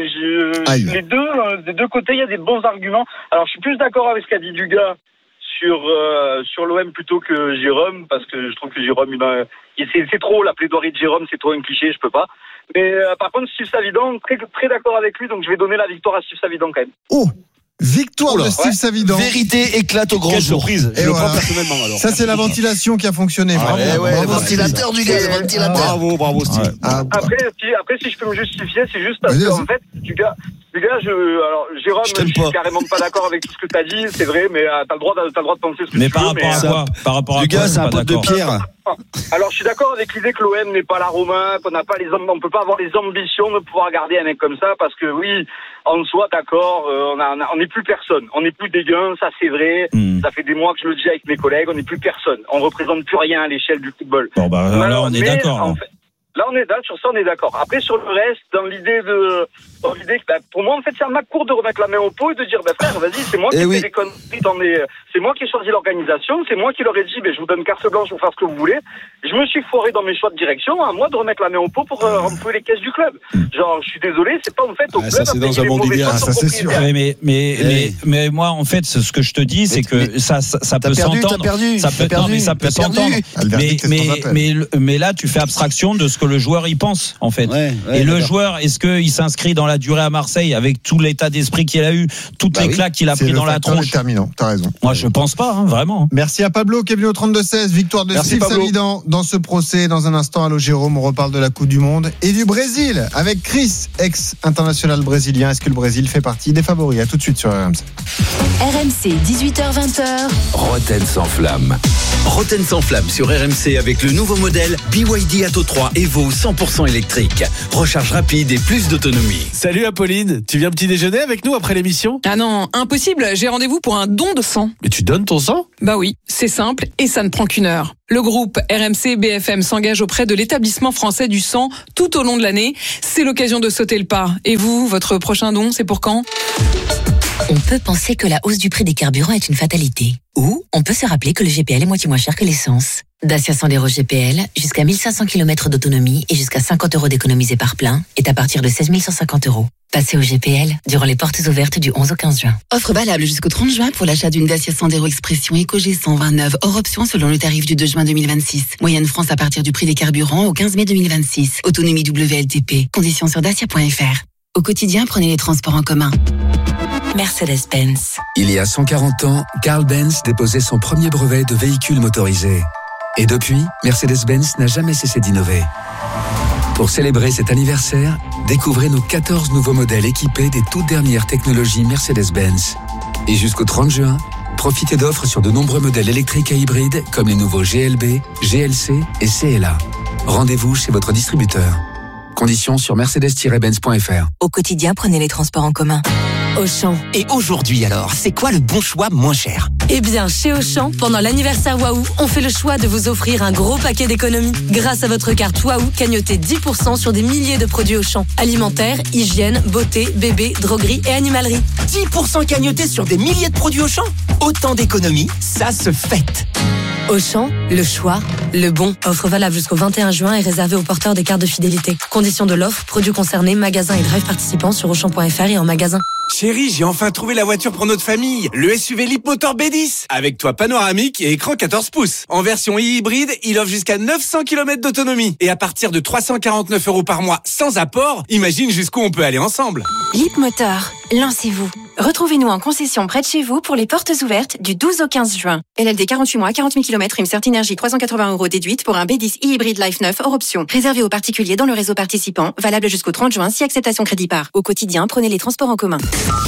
Des deux côtés, il y a des bons arguments. Alors, je suis plus d'accord avec ce qu'a dit Dugas sur l'OM plutôt que Jérôme, parce que je trouve que Jérôme, c'est trop la plaidoirie de Jérôme, c'est trop un cliché, je peux pas. Mais par contre, Steve Savidan, très, très d'accord avec lui, donc je vais donner la victoire à Steve Savidan quand même.
Oh, victoire de Steve Savidan.
Vérité éclate au grand
jour.
jour.
Surprise, je le prends personnellement alors.
Ça, c'est la ventilation qui a fonctionné. Bravo,
ventilateur du gars, ventilateur.
Bravo Steve.
Après, si je peux me justifier, c'est juste parce que, en fait, Dugas, Jérôme, je suis carrément pas d'accord avec tout ce que t'as dit, c'est vrai, mais t'as le droit de penser ce que tu veux.
Mais par rapport à quoi ? Par rapport à quoi ?
Dugas, c'est un pote de pierre.
Alors, je suis d'accord avec l'idée que l'OM n'est pas la Roma, qu'on n'a pas on peut pas avoir les ambitions de pouvoir garder un mec comme ça, parce que oui, en soi, d'accord, on n'est plus personne. On n'est plus des gains, ça c'est vrai. Ça fait des mois que je le dis avec mes collègues, on n'est plus personne. On représente plus rien à l'échelle du football.
Bon, là, on est d'accord.
En fait, là, sur ça, on est d'accord. Après, sur le reste, dans l'idée que, pour moi, en fait, c'est à ma cour de remettre la main au pot et de dire, frère, vas-y, c'est moi qui ai fait des conneries c'est moi qui ai choisi l'organisation, c'est moi qui leur ai dit, je vous donne carte blanche pour faire ce que vous voulez. Je me suis foiré dans mes choix de direction, à moi de remettre la main au pot pour remplir les caisses du club. Genre, je suis désolé, c'est pas en fait au club.
Ça, c'est dans un monde idéal,
ça c'est sûr.
Mais moi, en fait, ce que je te dis, c'est que ça peut s'entendre. Ça peut s'entendre. Mais là, tu fais abstraction de ce que le joueur y pense, en fait. Et le joueur, est-ce qu'il s'inscrit dans la durée à Marseille avec tout l'état d'esprit qu'il a eu, toutes les claques qu'il a pris dans la tronche.
Déterminant, t'as raison.
Moi, je pense pas, vraiment.
Merci à Pablo qui est venu au 32-16. Victoire de Steve Savidan dans ce procès. Dans un instant, allô Jérôme, on reparle de la Coupe du Monde et du Brésil avec Chris, ex-international brésilien. Est-ce que le Brésil fait partie des favoris? À tout de suite sur RMC.
RMC, 18h-20h.
Roten sans flamme.
Roten sans flamme sur RMC avec le nouveau modèle BYD Atto 3 Evo 100% électrique. Recharge rapide et plus d'autonomie.
Salut Apolline, tu viens petit déjeuner avec nous après l'émission?
Ah non, impossible, j'ai rendez-vous pour un don de sang.
Mais tu donnes ton sang?
Bah oui, c'est simple et ça ne prend qu'une heure. Le groupe RMC BFM s'engage auprès de l'établissement français du sang tout au long de l'année. C'est l'occasion de sauter le pas. Et vous, votre prochain don, c'est pour quand?
On peut penser que la hausse du prix des carburants est une fatalité. Ou on peut se rappeler que le GPL est moitié moins cher que l'essence. Dacia Sandero GPL, jusqu'à 1500 km d'autonomie et jusqu'à 50 € d'économisés par plein, est à partir de 16 150 €. Passez au GPL durant les portes ouvertes du 11 au 15 juin.
Offre valable jusqu'au 30 juin pour l'achat d'une Dacia Sandero Expression EcoG 129 hors option selon le tarif du 2 juin 2026. Moyenne France à partir du prix des carburants au 15 mai 2026. Autonomie WLTP. Conditions sur dacia.fr. Au quotidien, prenez les transports en commun.
Mercedes-Benz.
Il y a 140 ans, Carl Benz déposait son premier brevet de véhicule motorisé. Et depuis, Mercedes-Benz n'a jamais cessé d'innover. Pour célébrer cet anniversaire, découvrez nos 14 nouveaux modèles équipés des toutes dernières technologies Mercedes-Benz. Et jusqu'au 30 juin, profitez d'offres sur de nombreux modèles électriques et hybrides comme les nouveaux GLB, GLC et CLA. Rendez-vous chez votre distributeur. Conditions sur mercedes-benz.fr.
Au quotidien, prenez les transports en commun. Auchan.
Et aujourd'hui alors, c'est quoi le bon choix moins cher?
Eh bien, chez Auchan, pendant l'anniversaire Waouh, on fait le choix de vous offrir un gros paquet d'économies. Grâce à votre carte Waouh, cagnotez 10% sur des milliers de produits Auchan. Alimentaire, hygiène, beauté, bébé, droguerie et animalerie.
10% cagnotés sur des milliers de produits Auchan? Autant d'économies, ça se fête.
Auchan, le choix, le bon. Offre valable jusqu'au 21 juin et réservée aux porteurs des cartes de fidélité. Conditions de l'offre, produits concernés, magasins et drive participants sur Auchan.fr et en magasin.
Chérie, j'ai enfin trouvé la voiture pour notre famille. Le SUV Leapmotor B10. Avec toit panoramique et écran 14 pouces. En version hybride, il offre jusqu'à 900 km d'autonomie. Et à partir de 349 € par mois sans apport, imagine jusqu'où on peut aller ensemble.
Leapmotor, lancez-vous. Retrouvez-nous en concession près de chez vous pour les portes ouvertes du 12 au 15 juin. LLD 48 mois, 40 000 km, une Certi Énergie 380 € déduite pour un B10 e-hybride Life 9 hors option. Réservé aux particuliers dans le réseau participant, valable jusqu'au 30 juin si acceptation crédit par. Au quotidien, prenez les transports en commun.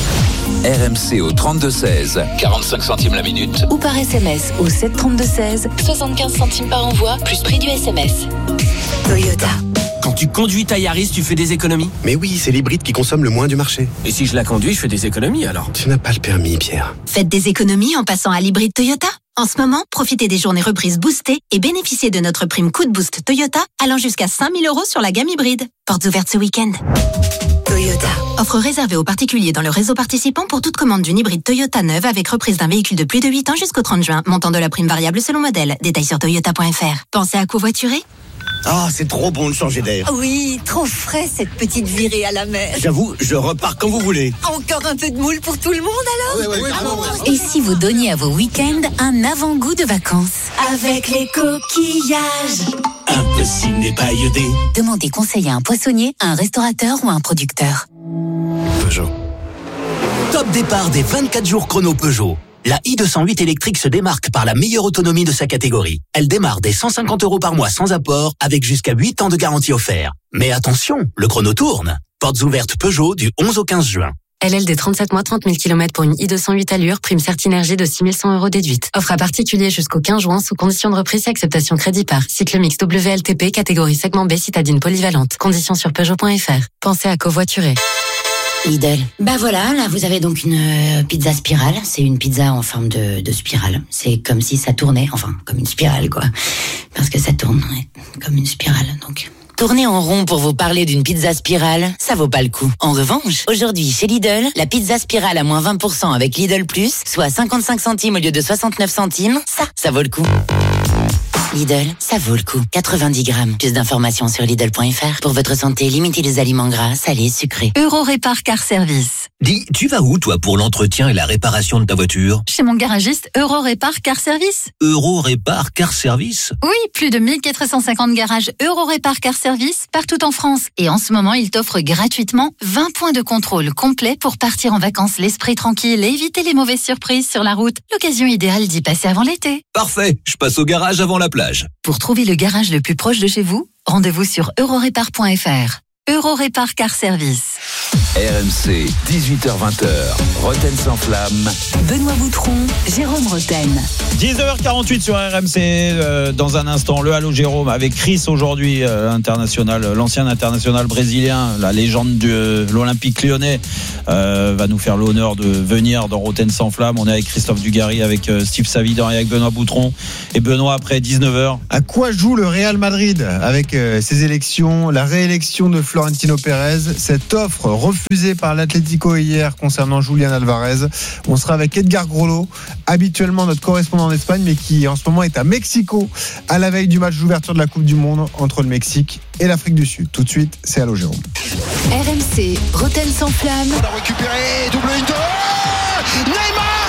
RMC au 32-16, 45 centimes la minute.
Ou par SMS au 732-16, 75 centimes par envoi, plus prix du SMS.
Toyota. Quand tu conduis ta Yaris, tu fais des économies?
Mais oui, c'est l'hybride qui consomme le moins du marché.
Et si je la conduis, je fais des économies alors?
Tu n'as pas le permis, Pierre.
Faites des économies en passant à l'hybride Toyota. En ce moment, profitez des journées reprises boostées et bénéficiez de notre prime Coup de Boost Toyota allant jusqu'à 5 000 € sur la gamme hybride. Portes ouvertes ce week-end. Toyota. Offre réservée aux particuliers dans le réseau participant pour toute commande d'une hybride Toyota neuve avec reprise d'un véhicule de plus de 8 ans jusqu'au 30 juin. Montant de la prime variable selon modèle. Détails sur toyota.fr. Pensez à covoiturer?
Ah, c'est trop bon de changer d'air.
Oui, trop frais cette petite virée à la mer.
J'avoue, je repars quand vous voulez.
Encore un peu de moule pour tout le monde alors?
Ouais,
Et si vous donniez à vos week-ends un avant-goût de vacances?
Avec les coquillages.
Un peu ciné pailleté.
Demandez conseil à un poissonnier, à un restaurateur ou à un producteur.
Peugeot.
Top départ des 24 jours chrono Peugeot. La i208 électrique se démarque par la meilleure autonomie de sa catégorie. Elle démarre dès 150 € par mois sans apport, avec jusqu'à 8 ans de garantie offert. Mais attention, le chrono tourne. Portes ouvertes Peugeot du 11 au 15 juin.
LLD 37 mois, 30 000 km pour une i208 allure, prime Certi Énergie de 6 100 € déduite. Offre à particulier jusqu'au 15 juin sous condition de reprise et acceptation crédit par. Cycle mix WLTP, catégorie segment B, citadine polyvalente. Conditions sur Peugeot.fr. Pensez à covoiturer.
Lidl. Bah voilà, là vous avez donc une pizza spirale. C'est une pizza en forme de spirale. C'est comme si ça tournait, enfin comme une spirale quoi. Parce que ça tourne comme une spirale donc. Tourner en rond pour vous parler d'une pizza spirale, ça vaut pas le coup. En revanche, aujourd'hui chez Lidl, la pizza spirale à moins 20% avec Lidl Plus, soit 55 centimes au lieu de 69 centimes, ça vaut le coup. Lidl, ça vaut le coup. 90 grammes. Plus d'informations sur Lidl.fr. Pour votre santé, limitez les aliments gras, salés, sucrés.
Eurorépar Car Service.
Dis, tu vas où toi pour l'entretien et la réparation de ta voiture ?
Chez mon garagiste Eurorépar Car Service.
Eurorépar Car Service ?
Oui, plus de 1450 garages Eurorépar Car Service partout en France. Et en ce moment, il t'offre gratuitement 20 points de contrôle complet pour partir en vacances l'esprit tranquille et éviter les mauvaises surprises sur la route. L'occasion idéale d'y passer avant l'été.
Parfait, je passe au garage avant la plage.
Pour trouver le garage le plus proche de chez vous, rendez-vous sur eurorépar.fr. Eurorépar Car Service.
RMC, 18h-20h, Roten sans flamme.
Benoît Boutron, Jérôme Roten.
19h48 sur RMC. Dans un instant, le Halo Jérôme avec Chris aujourd'hui, international, l'ancien international brésilien, la légende de l'Olympique lyonnais, va nous faire l'honneur de venir dans Roten sans flamme. On est avec Christophe Dugarry, avec Steve Savidan et avec Benoît Boutron. Et Benoît, après 19h.
À quoi joue le Real Madrid avec ses élections, la réélection de Florentino Pérez, cette offre refusée par l'Atlético hier concernant Julián Alvarez? On sera avec Edgar Grollo, habituellement notre correspondant en Espagne, mais qui en ce moment est à Mexico à la veille du match d'ouverture de la Coupe du Monde entre le Mexique et l'Afrique du Sud. Tout de suite, c'est Allô Jérôme.
RMC, Roten sans flamme.
On a récupéré, double une, Neymar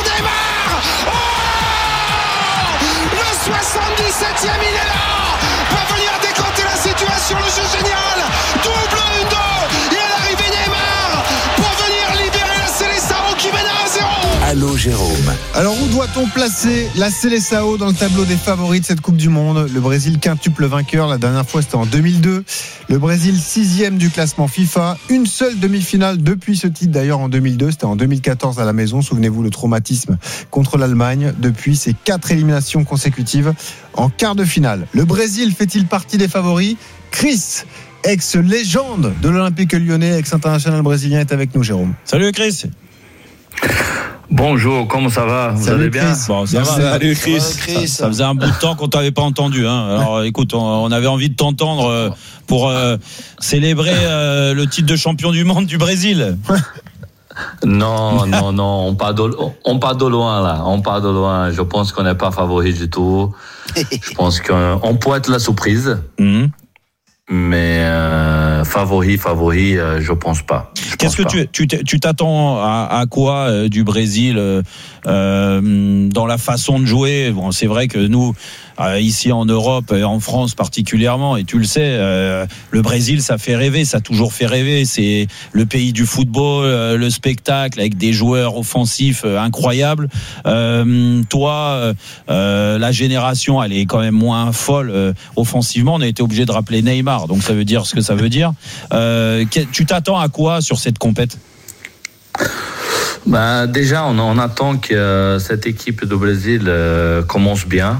le 77e, il est là, peut venir décanter la situation, le jeu génial, double une, il est arrivé Neymar pour venir libérer la Seleção qui mène à 1-0.
Allô Jérôme.
Alors où doit-on placer la Seleção dans le tableau des favoris de cette Coupe du Monde? Le Brésil quintuple vainqueur, la dernière fois c'était en 2002. Le Brésil 6e du classement FIFA. Une seule demi-finale depuis ce titre d'ailleurs en 2002. C'était en 2014 à la maison. Souvenez-vous le traumatisme contre l'Allemagne. Depuis ces 4 éliminations consécutives en quart de finale. Le Brésil fait-il partie des favoris? Chris, ex-légende de l'Olympique lyonnais, ex-international brésilien, est avec nous, Jérôme.
Salut Chris.
Bonjour, comment ça va? Vous allez bien?
Bon, ça va.
Salut Chris.
Ça faisait un bout de temps qu'on t'avait pas entendu. Alors écoute, on avait envie de t'entendre pour célébrer le titre de champion du monde du Brésil.
Non, on part de loin là. On part de loin. Je pense qu'on n'est pas favori du tout. Je pense qu'on pourrait être la surprise. Mais favori, je pense pas.
Qu'est-ce que tu t'attends à quoi du Brésil dans la façon de jouer? Bon, c'est vrai que nous ici en Europe et en France particulièrement, et tu le sais, le Brésil ça fait rêver, ça a toujours fait rêver. C'est le pays du football, le spectacle avec des joueurs offensifs incroyables. Toi, la génération, elle est quand même moins folle offensivement. On a été obligé de rappeler Neymar, donc ça veut dire ce que ça veut dire. Tu t'attends à quoi sur cette compète?
Déjà, on attend que cette équipe de Brésil commence bien.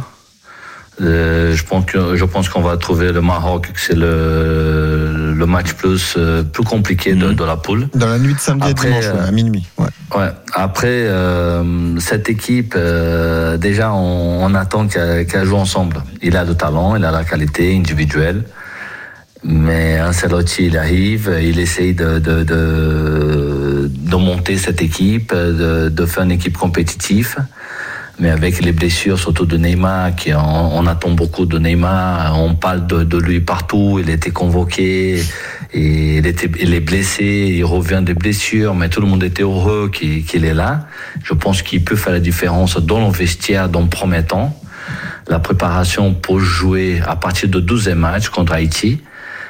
Je pense qu'on va trouver le Maroc, que c'est le match plus compliqué de la poule.
Dans la nuit de samedi et dimanche, à minuit.
Ouais. Après, cette équipe, déjà, on attend qu'elle joue ensemble. Il a le talent, il a la qualité individuelle. Mais Ancelotti, il arrive, il essaye de monter cette équipe, de faire une équipe compétitive. Mais avec les blessures, surtout de Neymar, on attend beaucoup de Neymar. On parle de lui partout. Il était convoqué, et il est blessé, il revient des blessures. Mais tout le monde était heureux qu'il est là. Je pense qu'il peut faire la différence dans le vestiaire dans le premier temps. La préparation pour jouer à partir du 12e match contre Haïti.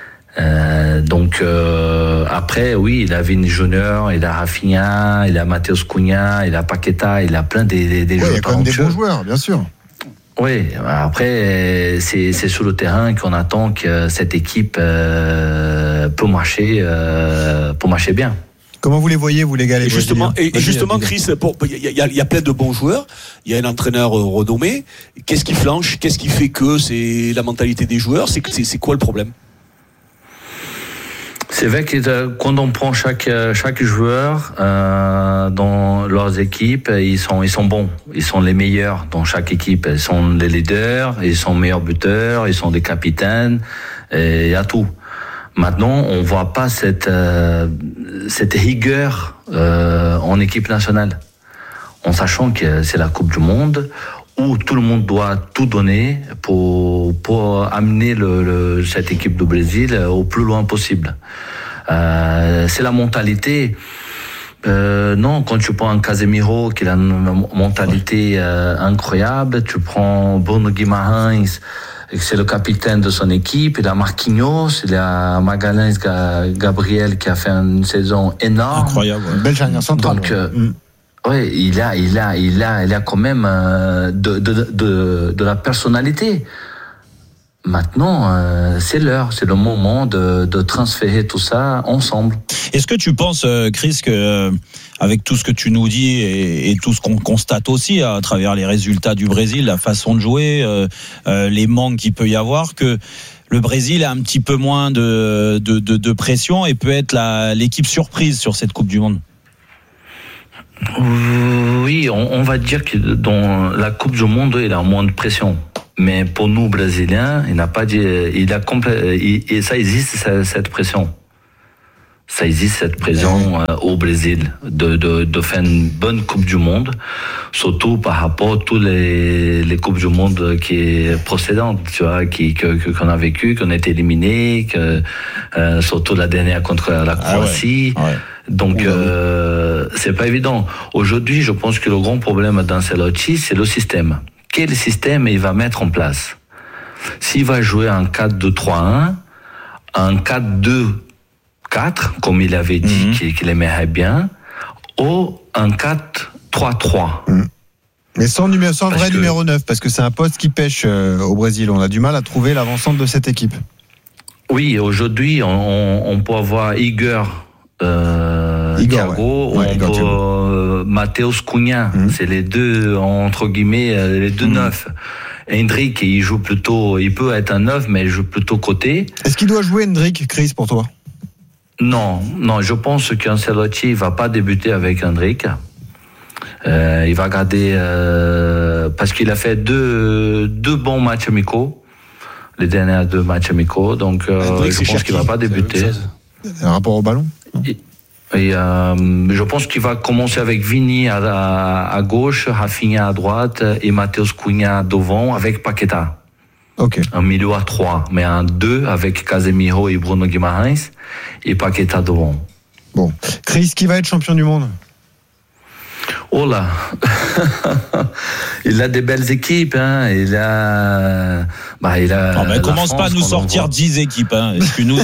Après, oui, il a Vini Junior, il a Rafinha, il a Matheus Cunha, il a Paqueta, il a plein des joueurs.
Il y a quand même des bons joueurs, bien sûr.
Oui, après, c'est sur le terrain qu'on attend que cette équipe peut marcher bien.
Comment vous les voyez, vous les gars, les
Justement, Chris, il y a plein de bons joueurs. Il y a un entraîneur renommé. Qu'est-ce qui flanche? Qu'est-ce qui fait que c'est la mentalité des joueurs? C'est quoi le problème?
C'est vrai que quand on prend chaque joueur dans leurs équipes, ils sont bons, ils sont les meilleurs dans chaque équipe. Ils sont les leaders, ils sont meilleurs buteurs, ils sont des capitaines, et il y a tout. Maintenant, on voit pas cette rigueur en équipe nationale, en sachant que c'est la Coupe du Monde où tout le monde doit tout donner pour amener cette équipe du Brésil au plus loin possible. C'est la mentalité. Non, quand tu prends un Casemiro qui a une mentalité incroyable, tu prends Bruno Guimarães, c'est le capitaine de son équipe, il a Marquinhos, il a Magalhães Gabriel qui a fait une saison énorme.
Incroyable, ouais. Belle charnière centrale.
Donc, ouais, il a quand même de la personnalité. Maintenant, c'est l'heure, c'est le moment de transférer tout ça ensemble.
Est-ce que tu penses, Chris, que avec tout ce que tu nous dis et tout ce qu'on constate aussi à travers les résultats du Brésil, la façon de jouer, les manques qu'il peut y avoir, que le Brésil a un petit peu moins de pression et peut être l'équipe surprise sur cette Coupe du Monde?
Oui, on va dire que dans la Coupe du Monde, il a moins de pression. Mais pour nous, Brésiliens, il n'a pas dit, et ça existe, cette pression. Ça existe, cette pression au Brésil de faire une bonne Coupe du Monde, surtout par rapport à tous les Coupes du Monde qui précédentes, tu vois, qu'on a vécu, qu'on a été éliminé, surtout la dernière contre la Croatie. Ah ouais. Ouais. Donc, c'est pas évident. Aujourd'hui, je pense que le grand problème d'Ancelotti, c'est le système. Quel système il va mettre en place? S'il va jouer un 4-2-3-1, un 4-2-4, comme il avait dit qu'il aimerait bien, ou un 4-3-3.
Mais sans vrai numéro 9, parce que c'est un poste qui pêche au Brésil. On a du mal à trouver l'avancante de cette équipe.
Oui, aujourd'hui, on peut avoir Igor Thiago, ouais. On peut Matheus Cunha, c'est les deux, entre guillemets, les deux neufs. Hendrick, il joue plutôt, il peut être un neuf, mais il joue plutôt côté.
Est-ce qu'il doit jouer Hendrick, Chris, pour toi?
Non, je pense qu'Ancelotti va pas débuter avec Hendrick. Il va garder, parce qu'il a fait deux bons matchs amicaux, les derniers 2 matchs amicaux, donc je pense qu'il va pas débuter.
Un rapport au ballon?
Et je pense qu'il va commencer avec Vini à gauche, Rafinha à droite et Matheus Cunha devant avec Paqueta.
Okay.
Un milieu à 3, mais un 2 avec Casemiro et Bruno Guimarães et Paqueta devant.
Bon, Chris, qui va être champion du monde?
Oh là, il a des belles équipes, hein. Il a.
Commence pas à nous sortir 10 équipes, hein.
Non,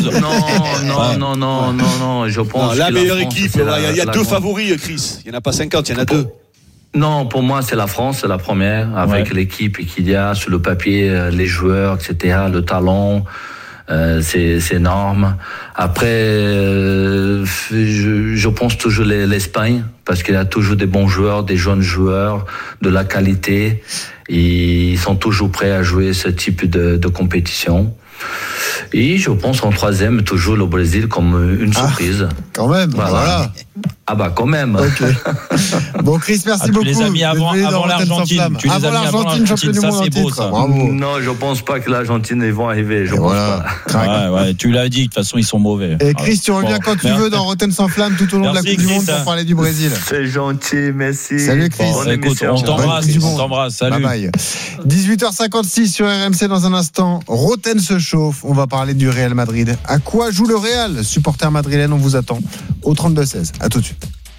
je pense.
Non, la meilleure équipe, il y a 2 favoris, Chris. Il n'y en a pas 50, il y en a 2.
Non, pour moi, c'est la France, c'est la première, avec l'équipe qu'il y a sur le papier, les joueurs, etc., le talent. C'est énorme. Après, je pense toujours l'Espagne, parce qu'il y a toujours des bons joueurs, des jeunes joueurs, de la qualité. Ils sont toujours prêts à jouer ce type de compétition. Et je pense en troisième, toujours le Brésil comme une surprise.
Quand même, voilà.
Ah bah quand même.
Okay. Bon Chris, merci beaucoup.
Tu les as mis avant l'Argentine.
Avant l'Argentine, champion du monde en titre. Bravo.
Non, je pense pas que l'Argentine ils vont arriver. Je pense pas.
Ouais, tu l'as dit. De toute façon, ils sont mauvais.
Et Chris, tu reviens quand tu veux dans Rotten sans flamme tout au long de la Coupe du Monde pour parler du Brésil.
C'est gentil, merci.
Salut Chris.
Bon, écoute, on t'embrasse. Salut.
Bye bye. 18h56 sur RMC. Dans un instant, Rotten se chauffe. On va parler du Real Madrid. À quoi joue le Real? Supporter madrilène, on vous attend au 32-16. À tout de suite.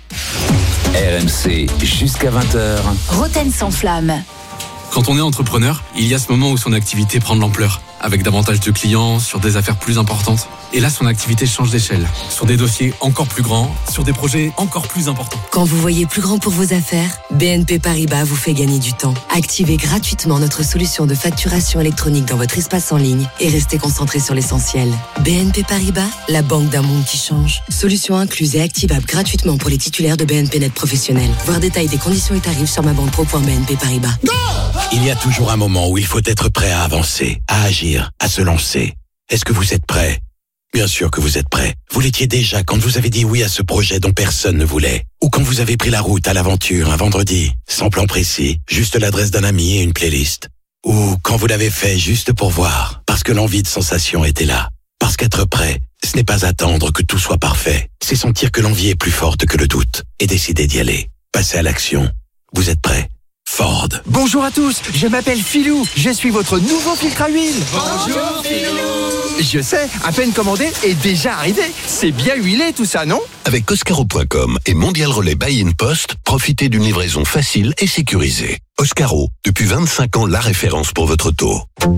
RMC jusqu'à 20h.
Rotten sans flamme.
Quand on est entrepreneur, il y a ce moment où son activité prend de l'ampleur, avec davantage de clients, sur des affaires plus importantes. Et là, son activité change d'échelle, sur des dossiers encore plus grands, sur des projets encore plus importants.
Quand vous voyez plus grand pour vos affaires, BNP Paribas vous fait gagner du temps. Activez gratuitement notre solution de facturation électronique dans votre espace en ligne et restez concentré sur l'essentiel. BNP Paribas, la banque d'un monde qui change. Solution incluse et activable gratuitement pour les titulaires de BNP Net Professionnel. Voir détail des conditions et tarifs sur mabanque.pro.bnp Paribas.
Il y a toujours un moment où il faut être prêt à avancer, à agir, à se lancer. Est-ce que vous êtes prêt ? Bien sûr que vous êtes prêt. Vous l'étiez déjà quand vous avez dit oui à ce projet dont personne ne voulait. Ou quand vous avez pris la route à l'aventure un vendredi, sans plan précis, juste l'adresse d'un ami et une playlist. Ou quand vous l'avez fait juste pour voir, parce que l'envie de sensation était là. Parce qu'être prêt, ce n'est pas attendre que tout soit parfait. C'est sentir que l'envie est plus forte que le doute et décider d'y aller. Passer à l'action. Vous êtes prêt ? Ford.
Bonjour à tous, je m'appelle Philou, je suis votre nouveau filtre à huile.
Bonjour Philou.
Je sais, à peine commandé et déjà arrivé. C'est bien huilé tout ça, non?
Avec Oscaro.com et Mondial Relais Buy-in Post, profitez d'une livraison facile et sécurisée. Oscaro, depuis 25 ans la référence pour votre taux.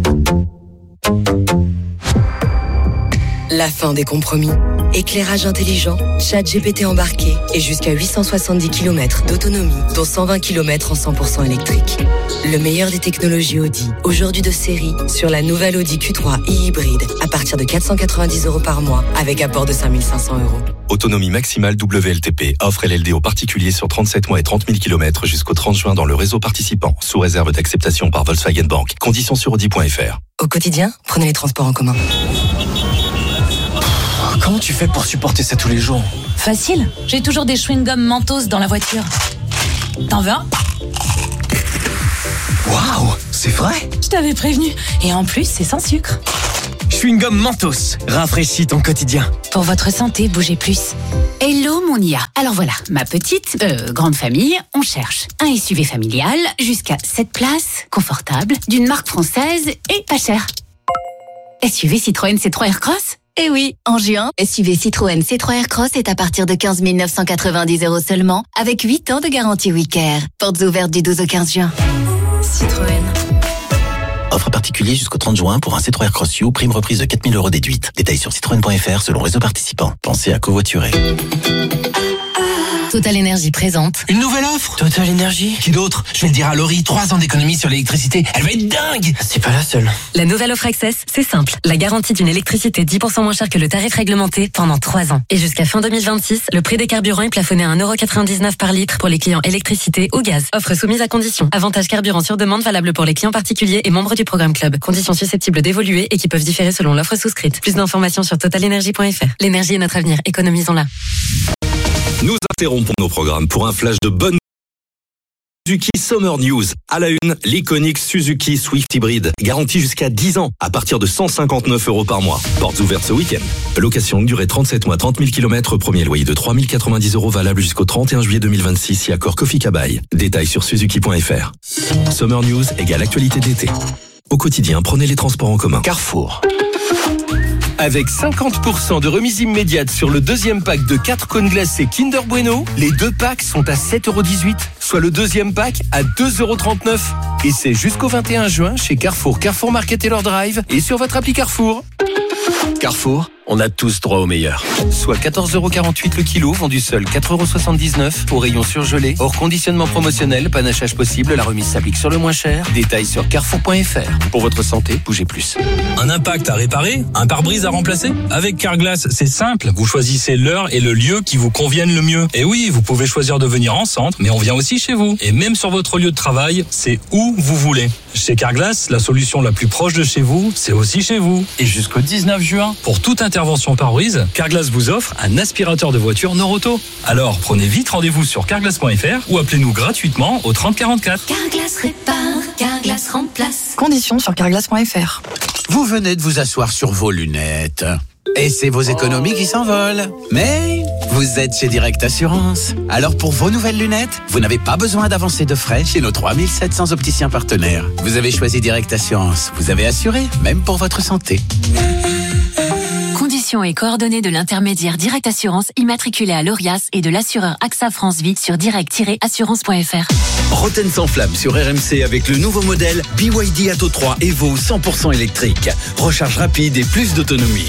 La fin des compromis. Éclairage intelligent, ChatGPT embarqué et jusqu'à 870 km d'autonomie, dont 120 km en 100% électrique. Le meilleur des technologies Audi, aujourd'hui de série, sur la nouvelle Audi Q3 e-hybride, à partir de 490 € par mois, avec apport de 5 500 €.
Autonomie maximale WLTP. Offre LLD aux particuliers sur 37 mois et 30 000 km jusqu'au 30 juin dans le réseau participant, sous réserve d'acceptation par Volkswagen Bank. Conditions sur Audi.fr.
Au quotidien, prenez les transports en commun.
Comment tu fais pour supporter ça tous les jours?
Facile, j'ai toujours des chewing-gums Mentos dans la voiture. T'en veux un?
Waouh, c'est vrai?
Je t'avais prévenu. Et en plus, c'est sans sucre.
Chewing-gum Mentos, rafraîchis ton quotidien.
Pour votre santé, bougez plus.
Hello mon IA. Alors voilà, ma petite, grande famille, on cherche un SUV familial jusqu'à 7 places, confortable, d'une marque française et pas cher. SUV Citroën C3 Aircross? Eh oui, en juin, SUV Citroën C3 Aircross est à partir de 15 990 € seulement, avec 8 ans de garantie WeCare. Portes ouvertes du 12 au 15 juin.
Citroën.
Offre particulier jusqu'au 30 juin pour un C3 Aircross U, prime reprise de 4 000 € déduite. Détails sur citroën.fr selon réseau participant. Pensez à covoiturer.
Total Énergie présente.
Une nouvelle offre? Total Énergie? Qui d'autre? Je vais le dire à Laurie, 3 ans d'économie sur l'électricité. Elle va être dingue! C'est pas la seule.
La nouvelle offre Access, c'est simple. La garantie d'une électricité 10% moins chère que le tarif réglementé pendant 3 ans. Et jusqu'à fin 2026, le prix des carburants est plafonné à 1,99 € par litre pour les clients électricité ou gaz. Offre soumise à conditions. Avantage carburant sur demande valable pour les clients particuliers et membres du programme Club. Conditions susceptibles d'évoluer et qui peuvent différer selon l'offre souscrite. Plus d'informations sur totalenergie.fr. L'énergie est notre avenir. Économisons-la.
Nous interrompons nos programmes pour un flash de bonne Suzuki Summer News. À la une, l'iconique Suzuki Swift Hybrid. Garantie jusqu'à 10 ans, à partir de 159 € par mois. Portes ouvertes ce week-end. Location longue durée 37 mois, 30 000 km. Premier loyer de 3 090 € valable jusqu'au 31 juillet 2026 si accord Kofi Kabaï. Détails sur Suzuki.fr. Summer News égale actualité d'été. Au quotidien, prenez les transports en commun.
Carrefour. Avec 50% de remise immédiate sur le deuxième pack de 4 cônes glacés Kinder Bueno, les 2 packs sont à 7,18 €, soit le deuxième pack à 2,39 €. Et c'est jusqu'au 21 juin chez Carrefour, Carrefour Market et leur Drive et sur votre appli Carrefour. Carrefour, on a tous droit au meilleur. Soit 14,48 € le kilo, vendu seul 4,79 € au rayon surgelé. Hors conditionnement promotionnel, panachage possible, la remise s'applique sur le moins cher. Détails sur carrefour.fr. Pour votre santé, bougez plus.
Un impact à réparer? Un pare-brise à remplacer? Avec Carglass, c'est simple. Vous choisissez l'heure et le lieu qui vous conviennent le mieux. Et oui, vous pouvez choisir de venir en centre, mais on vient aussi chez vous. Et même sur votre lieu de travail, c'est où vous voulez. Chez Carglass, la solution la plus proche de chez vous, c'est aussi chez vous. Et jusqu'au 19 juin, pour toute intervention pare-brise, Carglass vous offre un aspirateur de voiture Nord-Auto. Alors, prenez vite rendez-vous sur carglass.fr ou appelez-nous gratuitement au 30 44.
Carglass répare, Carglass remplace.
Conditions sur carglass.fr.
Vous venez de vous asseoir sur vos lunettes. Et c'est vos économies qui s'envolent. Mais vous êtes chez Direct Assurance. Alors pour vos nouvelles lunettes, vous n'avez pas besoin d'avancer de frais chez nos 3700 opticiens partenaires. Vous avez choisi Direct Assurance. Vous avez assuré, même pour votre santé.
Conditions et coordonnées de l'intermédiaire Direct Assurance immatriculé à l'ORIAS et de l'assureur AXA France Vie sur direct-assurance.fr.
Roten sans flamme sur RMC avec le nouveau modèle BYD Atto 3 Evo 100% électrique. Recharge rapide et plus d'autonomie.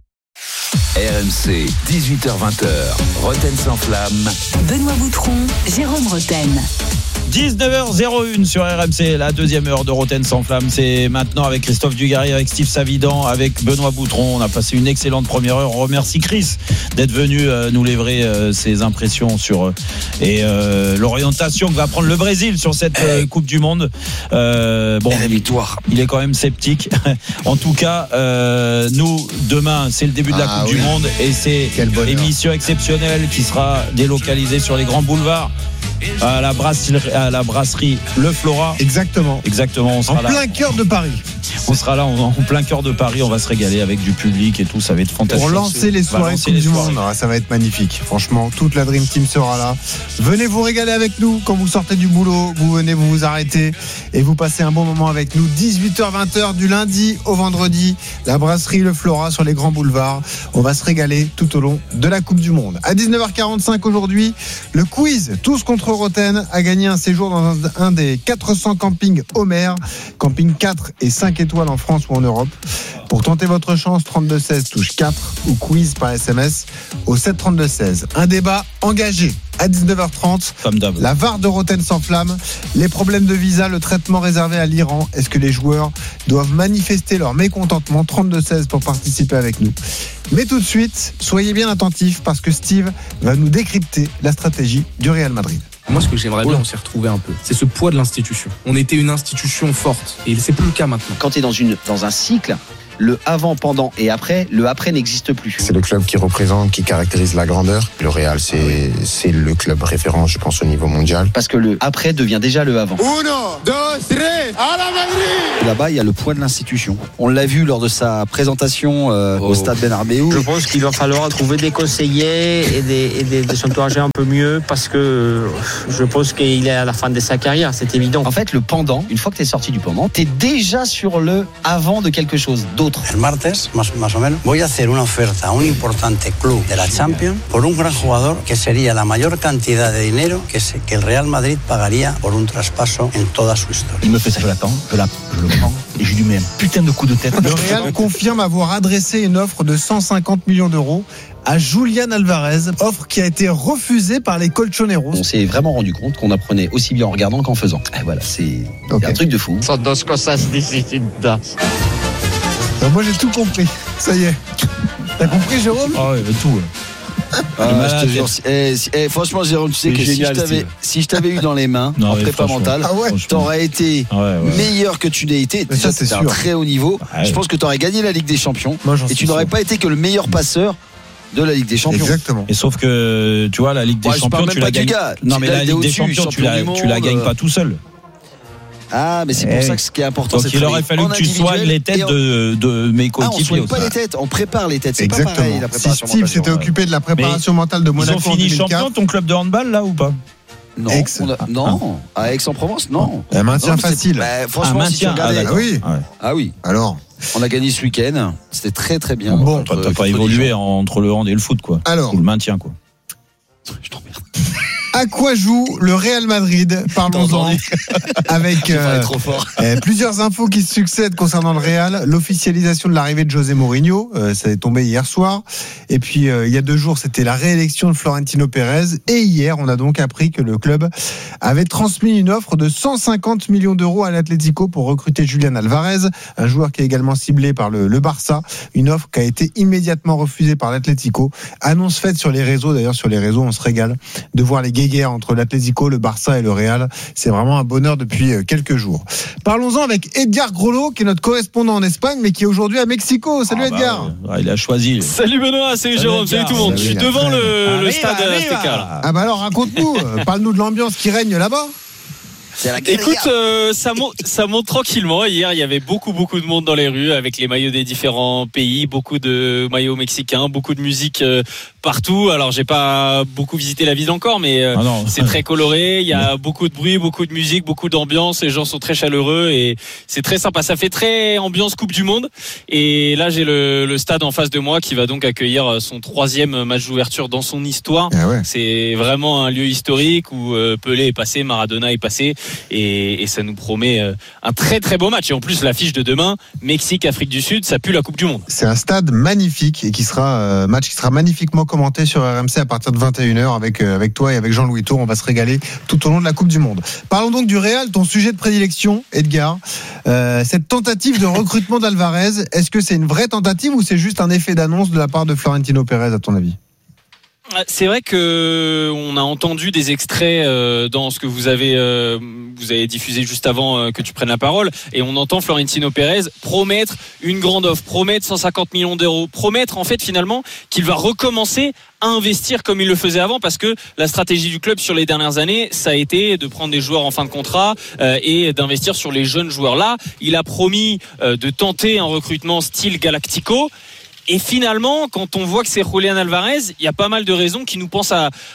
RMC, 18h-20h, Roten sans flamme.
Benoît Boutron, Jérôme Roten.
19h01 sur RMC, la deuxième heure de Roten sans flamme. C'est maintenant avec Christophe Dugarry, avec Steve Savidan, avec Benoît Boutron. On a passé une excellente première heure. On remercie Chris d'être venu nous livrer ses impressions sur l'orientation que va prendre le Brésil sur cette Coupe du Monde. La victoire. Il est quand même sceptique. En tout cas, nous, demain, c'est le début de la Coupe du Monde et c'est une émission exceptionnelle qui sera délocalisée sur les grands boulevards. À à la brasserie Le Flora.
Exactement.
On sera
en plein cœur de Paris.
On sera là en plein cœur de Paris. On va se régaler avec du public et tout. Ça va être fantastique.
Pour lancer les soirées Coupe du Monde, ça va être magnifique. Franchement, toute la Dream Team sera là. Venez vous régaler avec nous quand vous sortez du boulot. Vous venez, vous arrêtez et vous passez un bon moment avec nous. 18h-20h du lundi au vendredi. La brasserie Le Flora sur les grands boulevards. On va se régaler tout au long de la Coupe du Monde. À 19h45 aujourd'hui, le quiz Tous contre Roten a gagné un séjour dans un des 400 campings Homer. Camping 4 et 5 étoiles en France ou en Europe. Pour tenter votre chance, 32-16 touche 4 ou quiz par SMS au 732-16. Un débat engagé à 19h30.
Comme d'hab.
La VAR de Roten s'enflamme. Les problèmes de visa, le traitement réservé à l'Iran. Est-ce que les joueurs doivent manifester leur mécontentement? 32-16 pour participer avec nous. Mais tout de suite, soyez bien attentifs parce que Steve va nous décrypter la stratégie du Real Madrid.
Moi, ce que j'aimerais bien, on s'y retrouver un peu, c'est ce poids de l'institution. On était une institution forte et c'est plus le cas maintenant.
Quand tu es dans un cycle, le avant, pendant et après, le après n'existe plus.
C'est le club qui représente, qui caractérise la grandeur. Le Real, c'est le club référent, je pense, au niveau mondial.
Parce que le après devient déjà le avant.
1, 2, 3, à la Madrid!
Là-bas, il y a le poids de l'institution. On l'a vu lors de sa présentation au stade Bernabéu.
Je pense qu'il va falloir trouver des conseillers et de s'entourager un peu mieux parce que je pense qu'il est à la fin de sa carrière, c'est évident.
En fait, le pendant, une fois que tu es sorti du pendant, tu es déjà sur le avant de quelque chose d'autre.
El martes, más o menos, voy a hacer una oferta a un importante club de la Champions por un gran jugador que sería la mayor cantidad de dinero que el Real Madrid pagaría por un traspaso en toda su historia.
Il me fait ça, je l'attends, je le prends et je lui mets un putain de coup de tête.
Le Real confirme avoir adressé une offre de 150 millions d'euros à Julián Alvarez, offre qui a été refusée par les Colchoneros.
On s'est vraiment rendu compte qu'on apprenait aussi bien en regardant qu'en faisant. Et voilà, c'est un truc de fou.
Son dos cosas distintas.
Moi j'ai tout compris, ça y est. T'as compris, Jérôme?
Ah ouais, tout.
Franchement, Jérôme, tu sais que si je t'avais eu dans les mains en prépa mentale, t'aurais été meilleur que tu n'as été. Déjà, c'est un très haut niveau. Je pense que t'aurais gagné la Ligue des Champions et tu n'aurais pas été que le meilleur passeur de la Ligue des Champions.
Exactement.
Et sauf que tu vois, la Ligue des Champions, tu la gagnes. Non, mais la Ligue des Champions, tu la gagnes pas tout seul.
Ah, mais c'est pour ça que ce qui est important, c'est
qu'il aurait fallu que tu soignes les têtes de mes coéquipiers.
On soigne pas les têtes, on prépare les têtes. C'est pas pareil, la préparation.
Si Steve s'était occupé de la préparation mentale de Monaco,
ils ont fini champion, ton club de handball là ou pas?
Non, à Aix-en-Provence, non.
Un maintien facile.
Franchement, si tu regardais.
Ah oui. Alors.
On a gagné ce week-end. C'était très très bien.
Bon, t'as pas évolué entre le hand et le foot, quoi.
Alors.
Le maintien, quoi.
Je t'emmerde.
À quoi joue le Real Madrid? Parlons-en avec plusieurs infos qui se succèdent concernant le Real. L'officialisation de l'arrivée de José Mourinho, ça est tombé hier soir. Et puis il y a 2 jours, c'était la réélection de Florentino Pérez. Et hier, on a donc appris que le club avait transmis une offre de 150 millions d'euros à l'Atlético pour recruter Julián Alvarez, un joueur qui est également ciblé par le Barça. Une offre qui a été immédiatement refusée par l'Atlético. Annonce faite sur les réseaux. D'ailleurs, sur les réseaux, on se régale de voir les guerre entre l'Atlético, le Barça et le Real. C'est vraiment un bonheur depuis quelques jours. Parlons-en avec Edgar Grollo, qui est notre correspondant en Espagne, mais qui est aujourd'hui à Mexico. Salut Edgar.
Il a choisi.
Salut Benoît, salut Jérôme, salut tout le monde. Je suis devant le stade Azteca.
Ah bah alors raconte-nous, parle-nous de l'ambiance qui règne là-bas.
Écoute, ça monte tranquillement. Hier, il y avait beaucoup de monde dans les rues avec les maillots des différents pays, beaucoup de maillots mexicains, beaucoup de musique partout. Alors, j'ai pas beaucoup visité la ville encore, mais c'est très coloré. Il y a beaucoup de bruit, beaucoup de musique, beaucoup d'ambiance. Les gens sont très chaleureux et c'est très sympa. Ça fait très ambiance Coupe du Monde. Et là, j'ai le stade en face de moi qui va donc accueillir son 3e match d'ouverture dans son histoire. C'est vraiment un lieu historique où Pelé est passé, Maradona est passé. Et ça nous promet un très très beau match. Et en plus, l'affiche de demain, Mexique-Afrique du Sud, ça pue la Coupe du Monde.
C'est un stade magnifique et qui sera match qui sera magnifiquement commenté sur RMC à partir de 21h avec toi et avec Jean-Louis Tour. On va se régaler tout au long de la Coupe du Monde. Parlons donc du Real, ton sujet de prédilection, Edgar. Cette tentative de recrutement d'Alvarez, est-ce que c'est une vraie tentative ou c'est juste un effet d'annonce de la part de Florentino Pérez, à ton avis?
C'est vrai que on a entendu des extraits dans ce que vous avez diffusé juste avant que tu prennes la parole, et on entend Florentino Pérez promettre une grande offre, promettre 150 millions d'euros, promettre en fait finalement qu'il va recommencer à investir comme il le faisait avant, parce que la stratégie du club sur les dernières années, ça a été de prendre des joueurs en fin de contrat et d'investir sur les jeunes joueurs. Là, il a promis de tenter un recrutement style Galactico. Et finalement, quand on voit que c'est Julián Álvarez, il y a pas mal de raisons qui nous poussent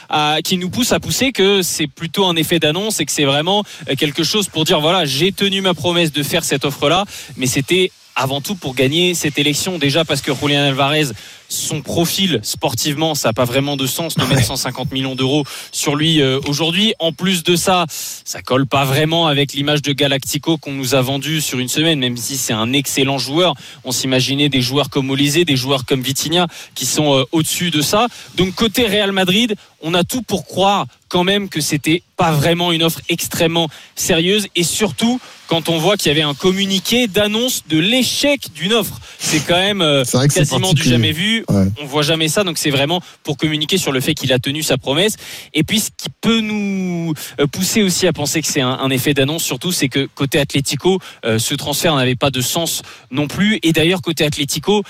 à pousser que c'est plutôt un effet d'annonce et que c'est vraiment quelque chose pour dire voilà, j'ai tenu ma promesse de faire cette offre-là, mais c'était avant tout pour gagner cette élection, déjà parce que Julián Álvarez, son profil sportivement, ça n'a pas vraiment de sens de mettre 150 millions d'euros sur lui aujourd'hui. En plus de ça, ça colle pas vraiment avec l'image de Galactico qu'on nous a vendu sur une semaine, même si c'est un excellent joueur. On s'imaginait des joueurs comme Olise, des joueurs comme Vitinha qui sont au-dessus de ça. Donc côté Real Madrid, on a tout pour croire quand même que c'était pas vraiment une offre extrêmement sérieuse, et surtout quand on voit qu'il y avait un communiqué d'annonce de l'échec d'une offre. C'est quand même quasiment du jamais vu. Ouais. On voit jamais ça, donc c'est vraiment pour communiquer sur le fait qu'il a tenu sa promesse. Et puis ce qui peut nous pousser aussi à penser que c'est un effet d'annonce, surtout, c'est que côté Atlético, ce transfert n'avait pas de sens non plus. Et d'ailleurs côté Atlético,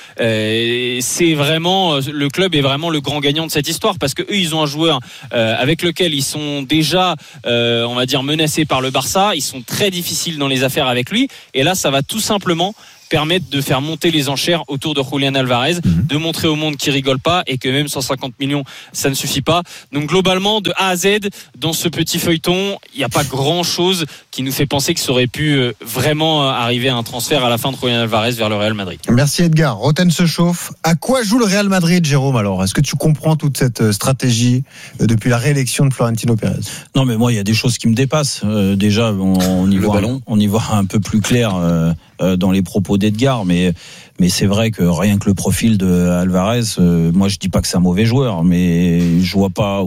c'est vraiment, le club est vraiment le grand gagnant de cette histoire, parce que eux, ils ont un joueur avec lequel ils sont déjà, on va dire, menacés par le Barça. Ils sont très difficiles dans les affaires avec lui, et là ça va tout simplement permettre de faire monter les enchères autour de Julián Álvarez, de montrer au monde qu'il rigole pas et que même 150 millions ça ne suffit pas. Donc globalement, de A à Z, dans ce petit feuilleton, il n'y a pas grand chose qui nous fait penser que ça aurait pu vraiment arriver à un transfert à la fin de Julián Álvarez vers le Real Madrid.
Merci Edgar. Roten se chauffe. À quoi joue le Real Madrid, Jérôme, alors? Est-ce que tu comprends toute cette stratégie depuis la réélection de Florentino Pérez?
Non, mais moi il y a des choses qui me dépassent. Déjà on y voit un peu plus clair dans les propos d'Edgar, mais c'est vrai que rien que le profil de Álvarez, moi je dis pas que c'est un mauvais joueur, mais je vois pas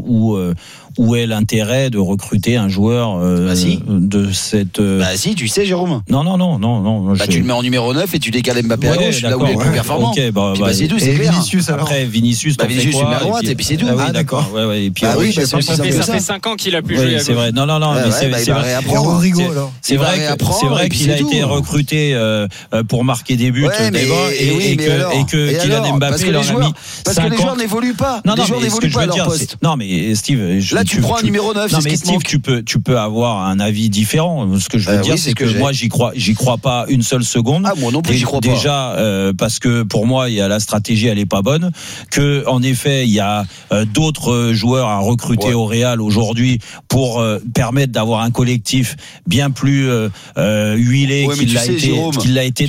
où est l'intérêt de recruter un joueur de cette.
Bah si, tu sais, Jérôme.
Non.
Tu le mets en numéro 9 et tu décales Mbappé à gauche, là où il est plus performant.
Okay,
c'est tout, c'est clair.
Vinicius,
après Vinicius,
Vinicius tu mets à droite et puis c'est tout.
Ah oui, d'accord. Ouais. Et puis
ça fait 5 ans qu'il a plus joué à gauche.
C'est vrai. Non, mais c'est vrai. C'est vrai qu'il a été recruté pour marquer des buts et que Kylian Mbappé leur a mis 5 ans.
Parce que les joueurs n'évoluent pas. Les joueurs n'évoluent pas à leur poste.
Non, mais Steve,
là tu prends un numéro 9.
Non, mais Steve, tu peux avoir un avis différent. Ce que je veux dire, c'est que moi j'y crois pas une seule seconde.
Ah, moi non plus, j'y crois pas.
Déjà parce que pour moi, il y a la stratégie, elle est pas bonne. Que en effet, il y a d'autres joueurs à recruter au Real aujourd'hui pour permettre d'avoir un collectif bien plus huilé qu'il l'a été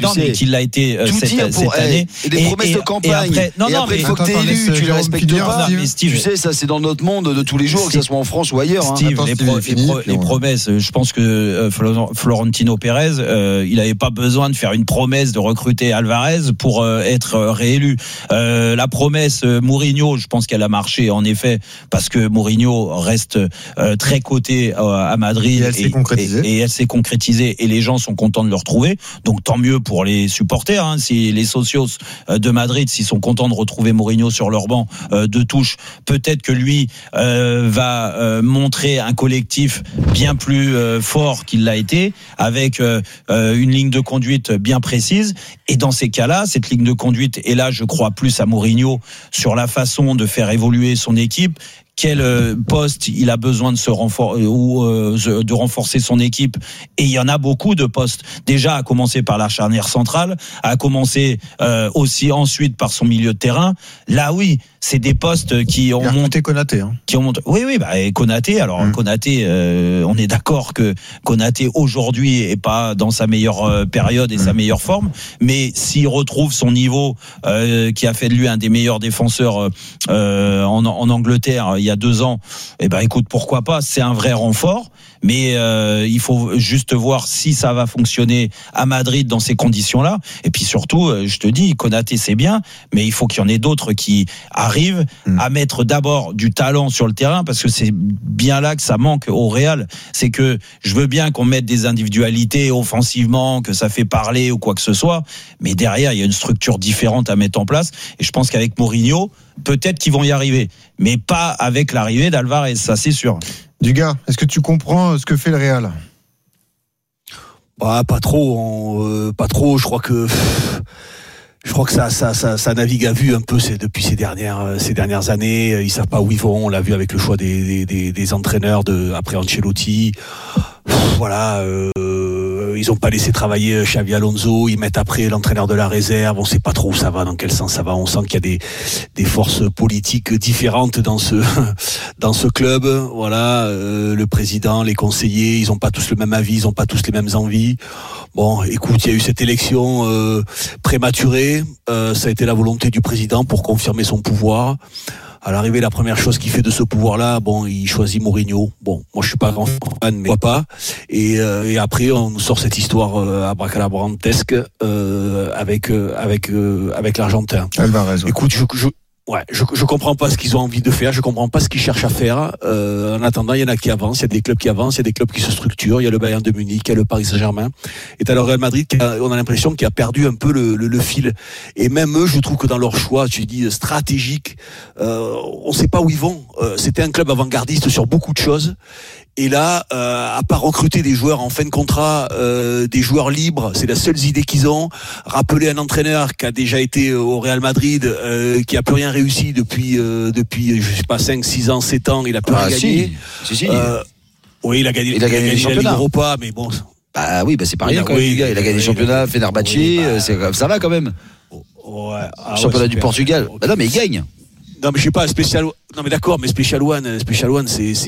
cette année.
Et des promesses de campagne. Et après, il faut que t'es élu, tu les respectes pas. Tu sais, ça c'est dans notre monde de tous les jours, que ce soit en France ou ailleurs.
Steve, les promesses, je pense que Florentino Pérez, il n'avait pas besoin de faire une promesse de recruter Álvarez pour être réélu. La promesse Mourinho, je pense qu'elle a marché en effet, parce que Mourinho reste très coté à Madrid et elle s'est concrétisée et les gens sont contents de le retrouver. Donc tant mieux pour les supporters, si les socios de Madrid, s'ils sont contents de retrouver Mourinho sur leur banc de touche, peut-être que lui va montrer un collectif bien plus fort qu'il l'a été, avec une ligne de conduite bien précise. Et dans ces cas-là, cette ligne de conduite, et là je crois plus à Mourinho sur la façon de faire évoluer son équipe, quel poste il a besoin de se renforcer ou de renforcer son équipe, et il y en a beaucoup de postes, déjà à commencer par la charnière centrale, à commencer aussi ensuite par son milieu de terrain. Là oui, c'est des postes qui ont monté
Konaté
qui ont monté. Oui, et Konaté, alors Konaté, on est d'accord que Konaté aujourd'hui est pas dans sa meilleure période et sa meilleure forme, mais s'il retrouve son niveau qui a fait de lui un des meilleurs défenseurs en Angleterre il y a 2 ans, écoute, pourquoi pas, c'est un vrai renfort. mais il faut juste voir si ça va fonctionner à Madrid dans ces conditions-là. Et puis surtout, je te dis, Konaté c'est bien, mais il faut qu'il y en ait d'autres qui arrivent à mettre d'abord du talent sur le terrain, parce que c'est bien là que ça manque au Real. C'est que je veux bien qu'on mette des individualités offensivement, que ça fait parler ou quoi que ce soit, mais derrière il y a une structure différente à mettre en place. Et je pense qu'avec Mourinho, peut-être qu'ils vont y arriver, mais pas avec l'arrivée d'Alvarez, ça c'est sûr.
Dugas, est-ce que tu comprends ce que fait le Real ?
Pas trop. Je crois que ça navigue à vue un peu depuis ces dernières années. Ils savent pas où ils vont. On l'a vu avec le choix des entraîneurs après Ancelotti. Voilà. Ils ont pas laissé travailler Xavi Alonso. Ils mettent après l'entraîneur de la réserve. On sait pas trop où ça va, dans quel sens ça va. On sent qu'il y a des forces politiques différentes dans ce club. Voilà. Le président, les conseillers, ils ont pas tous le même avis. Ils ont pas tous les mêmes envies. Bon, écoute, il y a eu cette élection prématurée. Ça a été la volonté du président pour confirmer son pouvoir. À l'arrivée, la première chose qu'il fait de ce pouvoir-là, il choisit Mourinho. Bon, moi je suis pas grand fan, mais pourquoi pas. Et après, on nous sort cette histoire abracadabrantesque avec l'Argentin.
Alvarez.
Écoute, je comprends pas ce qu'ils ont envie de faire, je comprends pas ce qu'ils cherchent à faire. En attendant, il y en a qui avancent, il y a des clubs qui avancent, il y a des clubs qui se structurent, il y a le Bayern de Munich, il y a le Paris Saint-Germain. Et t'as le Real Madrid on a l'impression qu'il a perdu un peu le fil. Et même eux, je trouve que dans leur choix, tu dis stratégique, on sait pas où ils vont. C'était un club avant-gardiste sur beaucoup de choses. Et là, à part recruter des joueurs en fin de contrat, des joueurs libres, c'est la seule idée qu'ils ont. Rappeler un entraîneur qui a déjà été au Real Madrid, qui a plus rien réussi depuis je sais pas 5, 6 ans, 7 ans, il a plus rien gagné.
Si.
Oui, il a gagné la Ligue Europa, mais bon.
Bah oui, c'est pas rien quand même, il a gagné le championnat, Fenerbahçe, ça va quand même.
Ouais.
Championnat du Portugal. Bah non, mais il gagne.
Non, mais je sais pas, Special. Non, mais d'accord, mais Special One, c'est